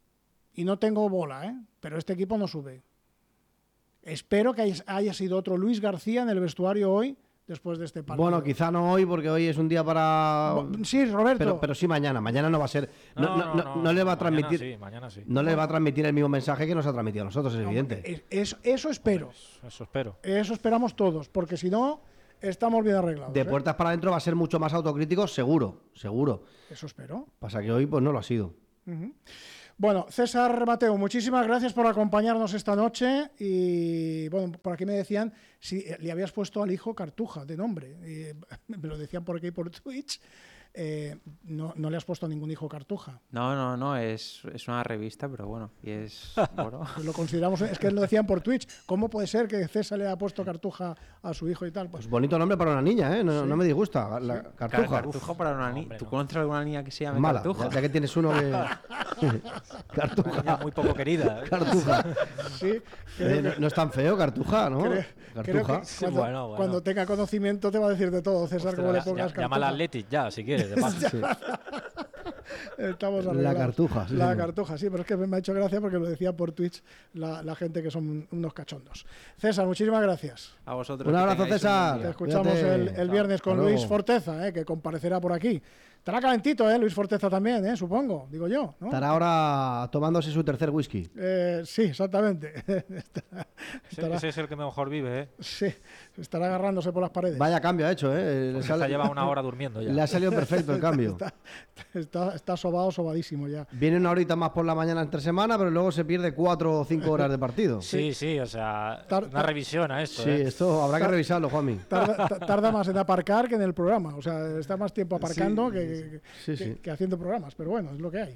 y no tengo bola, pero este equipo no sube. Espero que haya sido otro Luis García en el vestuario hoy, después de este partido. Bueno, quizá no hoy, porque hoy es un día para... Sí, Roberto. Pero sí mañana. Mañana no va a ser... No le va a transmitir... Mañana sí. No le va a transmitir el mismo mensaje que nos ha transmitido a nosotros, es evidente. Eso espero. Eso espero. Eso esperamos todos, porque si no, estamos bien arreglados. De puertas para adentro va a ser mucho más autocrítico, seguro. Eso espero. Pasa que hoy pues no lo ha sido. Bueno, César Mateo, muchísimas gracias por acompañarnos esta noche y bueno, por aquí me decían si le habías puesto al hijo Cartuja de nombre, me lo decían por aquí por Twitch. No le has puesto a ningún hijo Cartuja. No, es una revista, pero bueno, y es... Bueno. Pues lo consideramos, es que lo decían por Twitch, ¿cómo puede ser que César le haya puesto Cartuja a su hijo y tal? Pues bonito nombre para una niña, ¿eh? No me disgusta, Cartuja. Cartuja para una niña. ¿Tú conoces alguna niña que se llame Mala, Cartuja? ya que tienes uno que... Cartuja. Una niña muy poco querida. Cartuja. Sí, no es tan feo, Cartuja, ¿no? Cartuja. Creo que cuando tenga conocimiento te va a decir de todo, César. Ostras, como le pongas Cartuja. Llama al Athletic ya, si quieres. De paso. Sí. Estamos la Cartuja, sí. La Cartuja, sí, pero es que me ha hecho gracia porque lo decía por Twitch la gente que son unos cachondos. César, muchísimas gracias. A vosotros. Un abrazo, César. Te escuchamos el viernes con Luis Forteza, que comparecerá por aquí. Estará calentito, Luis Forteza también, supongo, digo yo, ¿no? Estará ahora tomándose su tercer whisky. Sí, exactamente. Ese es el que mejor vive, Sí, estará agarrándose por las paredes. Vaya cambio ha hecho, lleva una hora durmiendo ya. Le ha salido perfecto el cambio. Está sobadísimo ya. Viene una horita más por la mañana entre semana, pero luego se pierde 4 o 5 horas de partido. Sí, o sea, una revisión a esto. Sí, esto habrá que revisarlo, Juanmi. Tarda más en aparcar que en el programa. O sea, está más tiempo aparcando que haciendo programas. Pero bueno, es lo que hay.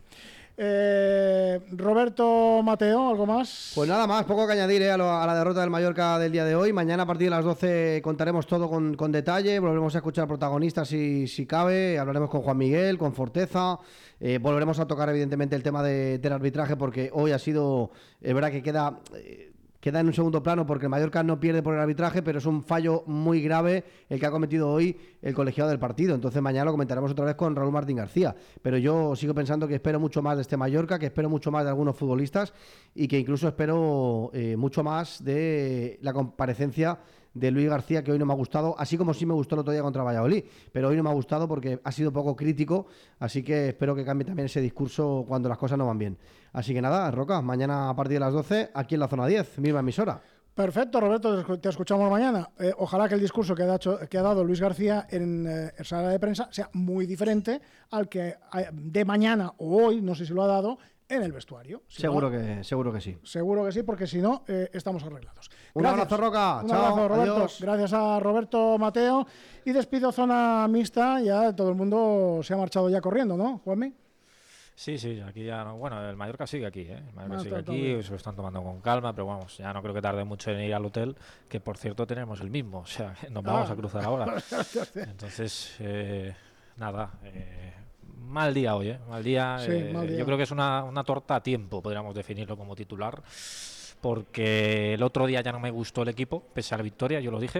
Roberto Mateo, ¿algo más? Pues nada más, poco que añadir a la derrota del Mallorca del día de hoy. Mañana a partir de las 12 contaremos todo con detalle, volveremos a escuchar protagonistas si cabe, hablaremos con Juan Miguel, con Forteza, volveremos a tocar evidentemente el tema del arbitraje porque hoy ha sido, es verdad que queda en un segundo plano porque el Mallorca no pierde por el arbitraje, pero es un fallo muy grave el que ha cometido hoy el colegiado del partido. Entonces mañana lo comentaremos otra vez con Raúl Martín García. Pero yo sigo pensando que espero mucho más de este Mallorca, que espero mucho más de algunos futbolistas y que incluso espero mucho más de la comparecencia de Luis García, que hoy no me ha gustado, así como sí me gustó el otro día contra Valladolid, pero hoy no me ha gustado porque ha sido poco crítico, así que espero que cambie también ese discurso cuando las cosas no van bien. Así que nada, Roca, mañana a partir de las 12, aquí en la zona 10, misma emisora. Perfecto, Roberto, te escuchamos mañana. Ojalá que el discurso que ha dado Luis García en sala de prensa sea muy diferente al que de mañana o hoy, no sé si lo ha dado, en el vestuario. Seguro que sí. Seguro que sí, porque si no, estamos arreglados. Un abrazo, Roca. Un abrazo, Roberto. Adiós. Gracias a Roberto Mateo. Y despido zona mixta. Ya todo el mundo se ha marchado ya corriendo, ¿no, Juanmi? Sí, aquí ya no. Bueno, el Mallorca sigue aquí, El Mallorca sigue aquí, se lo están tomando con calma, pero vamos, ya no creo que tarde mucho en ir al hotel, que por cierto tenemos el mismo, o sea, nos vamos a cruzar ahora. Entonces, nada, mal día hoy, mal día. Sí, mal día. Yo creo que es una torta a tiempo, podríamos definirlo como titular, porque el otro día ya no me gustó el equipo, pese a la victoria, yo lo dije,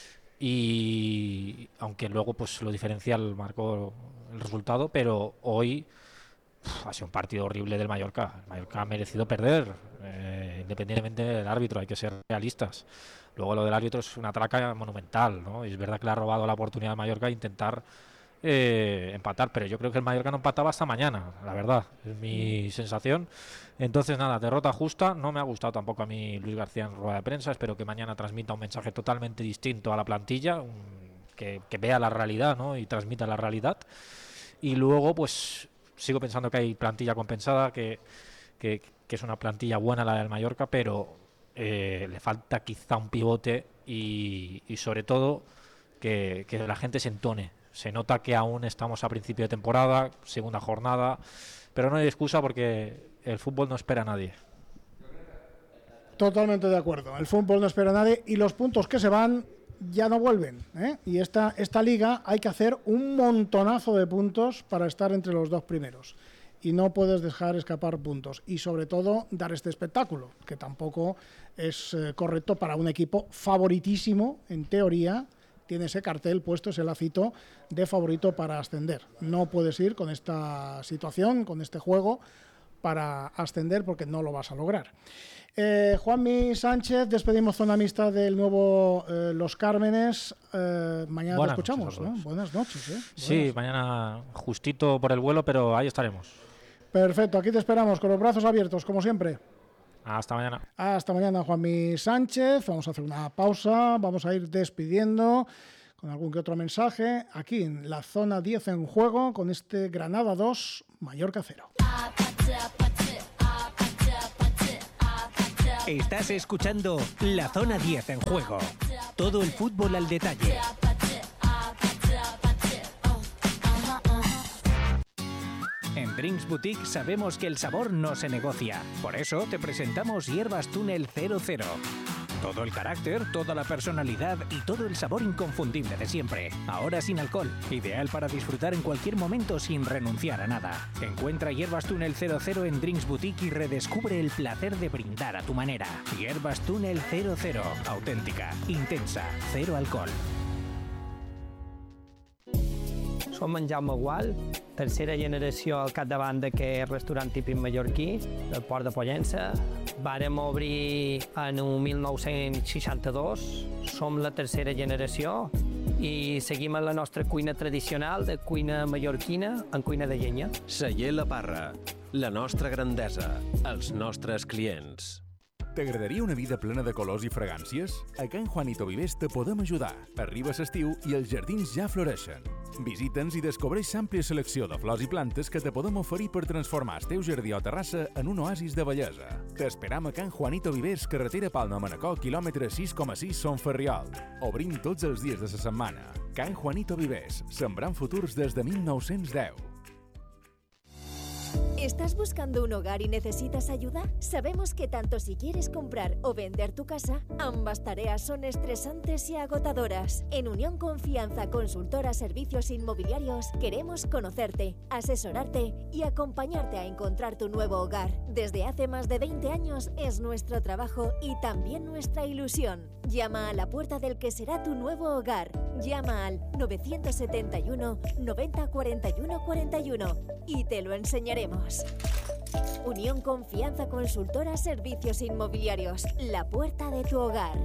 y aunque luego pues lo diferencial marcó el resultado, pero hoy ha sido un partido horrible del Mallorca. El Mallorca ha merecido perder, independientemente del árbitro, hay que ser realistas. Luego lo del árbitro es una traca monumental, ¿no? Y es verdad que le ha robado la oportunidad al Mallorca de intentar empatar, pero yo creo que el Mallorca no empataba hasta mañana, la verdad, es mi sensación. Entonces nada, derrota justa. No me ha gustado tampoco a mí Luis García en rueda de prensa. Espero que mañana transmita un mensaje totalmente distinto a la plantilla, que vea la realidad, ¿no? Y transmita la realidad. Y luego pues sigo pensando que hay plantilla compensada, que es una plantilla buena la del Mallorca, pero le falta quizá un pivote y sobre todo que la gente se entone. Se nota que aún estamos a principio de temporada, segunda jornada, pero no hay excusa porque el fútbol no espera a nadie. Totalmente de acuerdo. El fútbol no espera a nadie y los puntos que se van ya no vuelven, Y esta liga hay que hacer un montonazo de puntos para estar entre los dos primeros. Y no puedes dejar escapar puntos. Y sobre todo dar este espectáculo, que tampoco es correcto para un equipo favoritísimo, en teoría. Tiene ese cartel puesto, ese lacito de favorito para ascender. No puedes ir con esta situación, con este juego, para ascender, porque no lo vas a lograr. Juanmi Sánchez, despedimos zona mixta del nuevo Los Cármenes. Mañana te escuchamos, ¿no? Buenas noches. Sí, mañana justito por el vuelo, pero ahí estaremos. Perfecto, aquí te esperamos con los brazos abiertos, como siempre. Hasta mañana. Hasta mañana, Juanmi Sánchez. Vamos a hacer una pausa, vamos a ir despidiendo con algún que otro mensaje aquí en la zona 10 en juego con este Granada 2, Mallorca 0. Estás escuchando la zona 10 en juego. Todo el fútbol al detalle. En Drinks Boutique sabemos que el sabor no se negocia. Por eso te presentamos Hierbas Túnel 00. Todo el carácter, toda la personalidad y todo el sabor inconfundible de siempre. Ahora sin alcohol. Ideal para disfrutar en cualquier momento sin renunciar a nada. Encuentra Hierbas Túnel 00 en Drinks Boutique y redescubre el placer de brindar a tu manera. Hierbas Túnel 00. Auténtica, intensa, cero alcohol. Som en Jaume Gual, tercera generació al capdavant d'aquest restaurant típic mallorquí, del Port de Pollença. Vàrem obrir en 1962, som la tercera generació i seguim en la nostra cuina tradicional de cuina mallorquina en cuina de llenya. Celler La Parra, la nostra grandesa, els nostres clients. T'agradaria una vida plena de colors i fragàncies? A Can Juanito Vivers te podem ajudar. Arriba l'estiu i els jardins ja floreixen. Visita'ns i descobreix l'àmplia selecció de flors i plantes que te podem oferir per transformar el teu jardí o terrassa en un oasis de bellesa. T'esperam a Can Juanito Vivers, carretera Palma-Manacor, quilòmetre 6,6 Son Ferriol. Obrim tots els dies de la setmana. Can Juanito Vivers, sembrant futurs des de 1910. ¿Estás buscando un hogar y necesitas ayuda? Sabemos que tanto si quieres comprar o vender tu casa, ambas tareas son estresantes y agotadoras. En Unión Confianza Consultora Servicios Inmobiliarios queremos conocerte, asesorarte y acompañarte a encontrar tu nuevo hogar. Desde hace más de 20 años es nuestro trabajo y también nuestra ilusión. Llama a la puerta del que será tu nuevo hogar. Llama al 971 90 41 41 y te lo enseñaremos. Unión Confianza Consultora Servicios Inmobiliarios, la puerta de tu hogar.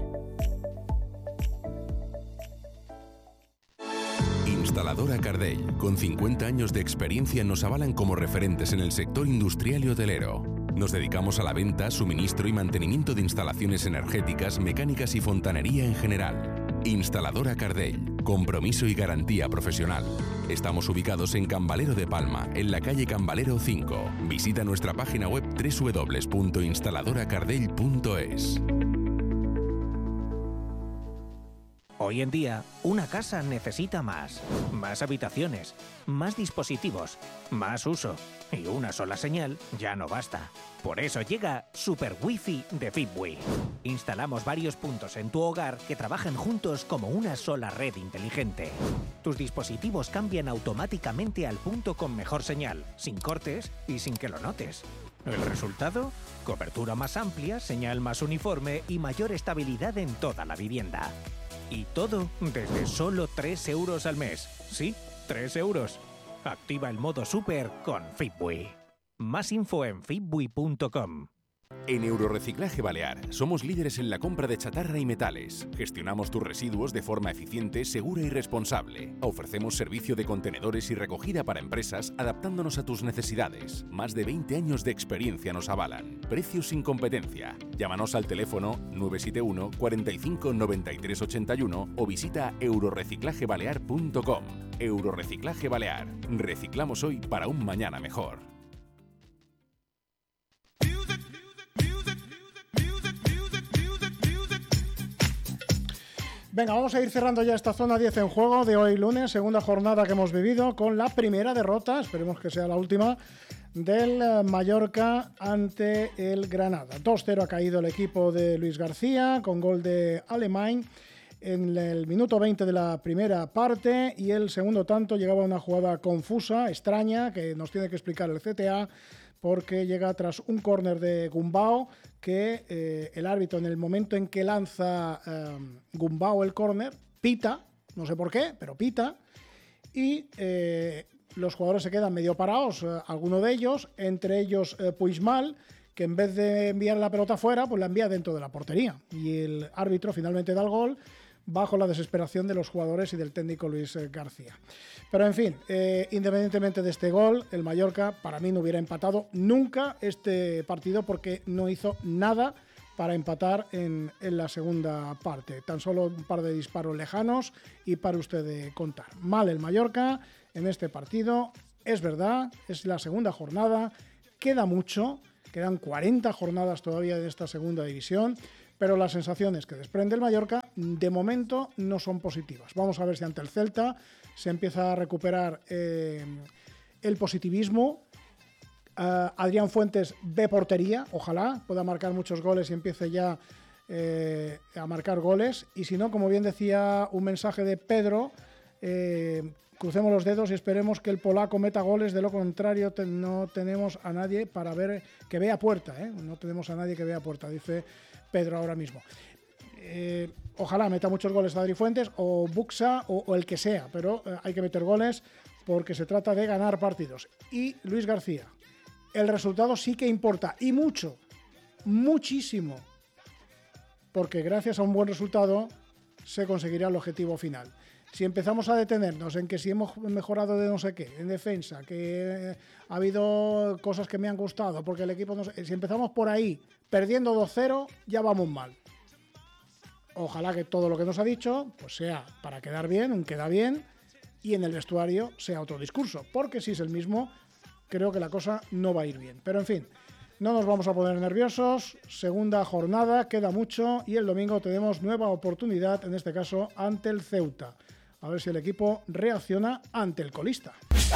Instaladora Cardell, con 50 años de experiencia, nos avalan como referentes en el sector industrial y hotelero. Nos dedicamos a la venta, suministro y mantenimiento de instalaciones energéticas, mecánicas y fontanería en general. Instaladora Cardell, compromiso y garantía profesional. Estamos ubicados en Can Valero de Palma, en la calle Can Valero 5. Visita nuestra página web www.instaladoracardell.es. Hoy en día, una casa necesita más habitaciones, más dispositivos, más uso. Y una sola señal ya no basta. Por eso llega Super Wi-Fi de Fitbui. Instalamos varios puntos en tu hogar que trabajan juntos como una sola red inteligente. Tus dispositivos cambian automáticamente al punto con mejor señal, sin cortes y sin que lo notes. ¿El resultado? Cobertura más amplia, señal más uniforme y mayor estabilidad en toda la vivienda. Y todo desde solo 3 euros al mes. Sí, 3 euros. Activa el modo Super con Fitbui. Más info en fitbui.com. En Eurorreciclaje Balear somos líderes en la compra de chatarra y metales. Gestionamos tus residuos de forma eficiente, segura y responsable. Ofrecemos servicio de contenedores y recogida para empresas adaptándonos a tus necesidades. Más de 20 años de experiencia nos avalan. Precios sin competencia. Llámanos al teléfono 971 45 93 81 o visita eurorreciclagebalear.com. Eurorreciclaje Balear. Reciclamos hoy para un mañana mejor. Venga, vamos a ir cerrando ya esta zona 10 en juego de hoy lunes, segunda jornada que hemos vivido con la primera derrota, esperemos que sea la última, del Mallorca ante el Granada. 2-0 ha caído el equipo de Luis García con gol de Alemany en el minuto 20 de la primera parte y el segundo tanto llegaba una jugada confusa, extraña, que nos tiene que explicar el CTA, porque llega tras un córner de Gumbau que el árbitro en el momento en que lanza Gumbau el córner, pita, no sé por qué, pero pita, y los jugadores se quedan medio parados, alguno de ellos, entre ellos Puigmal, que en vez de enviar la pelota fuera, pues la envía dentro de la portería. Y el árbitro finalmente da el gol bajo la desesperación de los jugadores y del técnico Luis García. Pero en fin, independientemente de este gol, el Mallorca para mí no hubiera empatado nunca este partido porque no hizo nada para empatar en la segunda parte. Tan solo un par de disparos lejanos y para usted de contar. Mal el Mallorca en este partido, es verdad, es la segunda jornada, queda mucho, quedan 40 jornadas todavía de esta segunda división, pero las sensaciones que desprende el Mallorca de momento no son positivas. Vamos a ver si ante el Celta se empieza a recuperar el positivismo. Adrián Fuentes ve portería, ojalá pueda marcar muchos goles y empiece ya a marcar goles. Y si no, como bien decía un mensaje de Pedro, crucemos los dedos y esperemos que el polaco meta goles, de lo contrario no tenemos a nadie para ver que vea puerta, no tenemos a nadie que vea puerta, dice Pedro ahora mismo. Ojalá meta muchos goles Adri Fuentes o Buxa o el que sea, pero hay que meter goles porque se trata de ganar partidos. Y Luis García, el resultado sí que importa, y mucho, muchísimo, porque gracias a un buen resultado se conseguirá el objetivo final. Si empezamos a detenernos en que si hemos mejorado de no sé qué, en defensa, que ha habido cosas que me han gustado, porque el equipo no sé, si empezamos por ahí, perdiendo 2-0, ya vamos mal. Ojalá que todo lo que nos ha dicho pues sea para quedar bien, un queda bien, y en el vestuario sea otro discurso, porque si es el mismo, creo que la cosa no va a ir bien. Pero en fin, no nos vamos a poner nerviosos, segunda jornada, queda mucho, y el domingo tenemos nueva oportunidad, en este caso ante el Ceuta. A ver si el equipo reacciona ante el colista.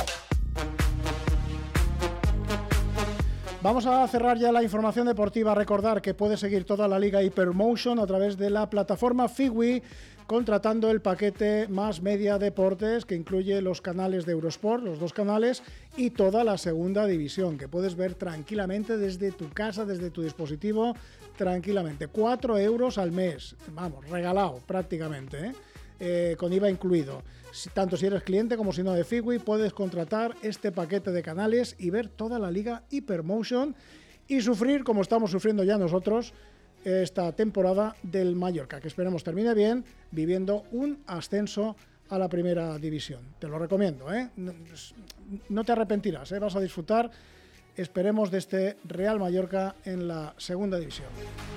Vamos a cerrar ya la información deportiva. Recordar que puede seguir toda la Liga Hypermotion a través de la plataforma Figui, contratando el paquete Más Media Deportes, que incluye los canales de Eurosport, los 2 canales, y toda la segunda división, que puedes ver tranquilamente desde tu casa, desde tu dispositivo, tranquilamente. 4 euros al mes, vamos, regalado prácticamente, con IVA incluido. Tanto si eres cliente como si no de Figui, puedes contratar este paquete de canales y ver toda la Liga Hypermotion y sufrir, como estamos sufriendo ya nosotros, esta temporada del Mallorca, que esperemos termine bien, viviendo un ascenso a la primera división. Te lo recomiendo, no te arrepentirás, vas a disfrutar, esperemos, de este Real Mallorca en la segunda división.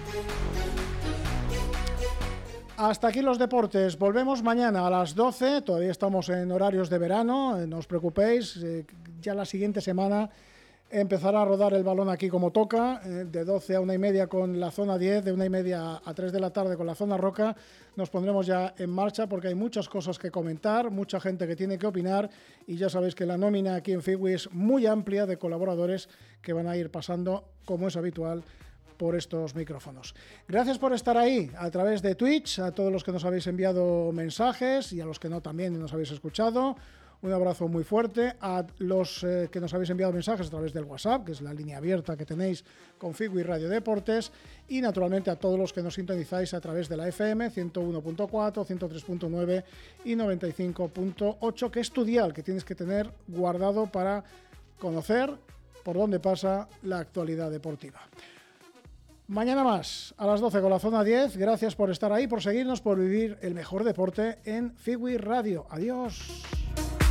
Hasta aquí los deportes. Volvemos mañana a las 12. Todavía estamos en horarios de verano. No os preocupéis. Ya la siguiente semana empezará a rodar el balón aquí como toca. De 12 a 1:30 con la zona 10. De 1:30 a 3 de la tarde con la zona roca. Nos pondremos ya en marcha porque hay muchas cosas que comentar. Mucha gente que tiene que opinar. Y ya sabéis que la nómina aquí en Figui es muy amplia de colaboradores que van a ir pasando, como es habitual, por estos micrófonos. Gracias por estar ahí a través de Twitch, a todos los que nos habéis enviado mensajes y a los que no también nos habéis escuchado. Un abrazo muy fuerte a los que nos habéis enviado mensajes a través del WhatsApp, que es la línea abierta que tenéis con Figui Radio Deportes, y naturalmente a todos los que nos sintonizáis a través de la FM 101.4, 103.9 y 95.8, que es tu dial que tienes que tener guardado para conocer por dónde pasa la actualidad deportiva. Mañana más, a las 12 con la zona 10. Gracias por estar ahí, por seguirnos, por vivir el mejor deporte en Figui Radio. Adiós.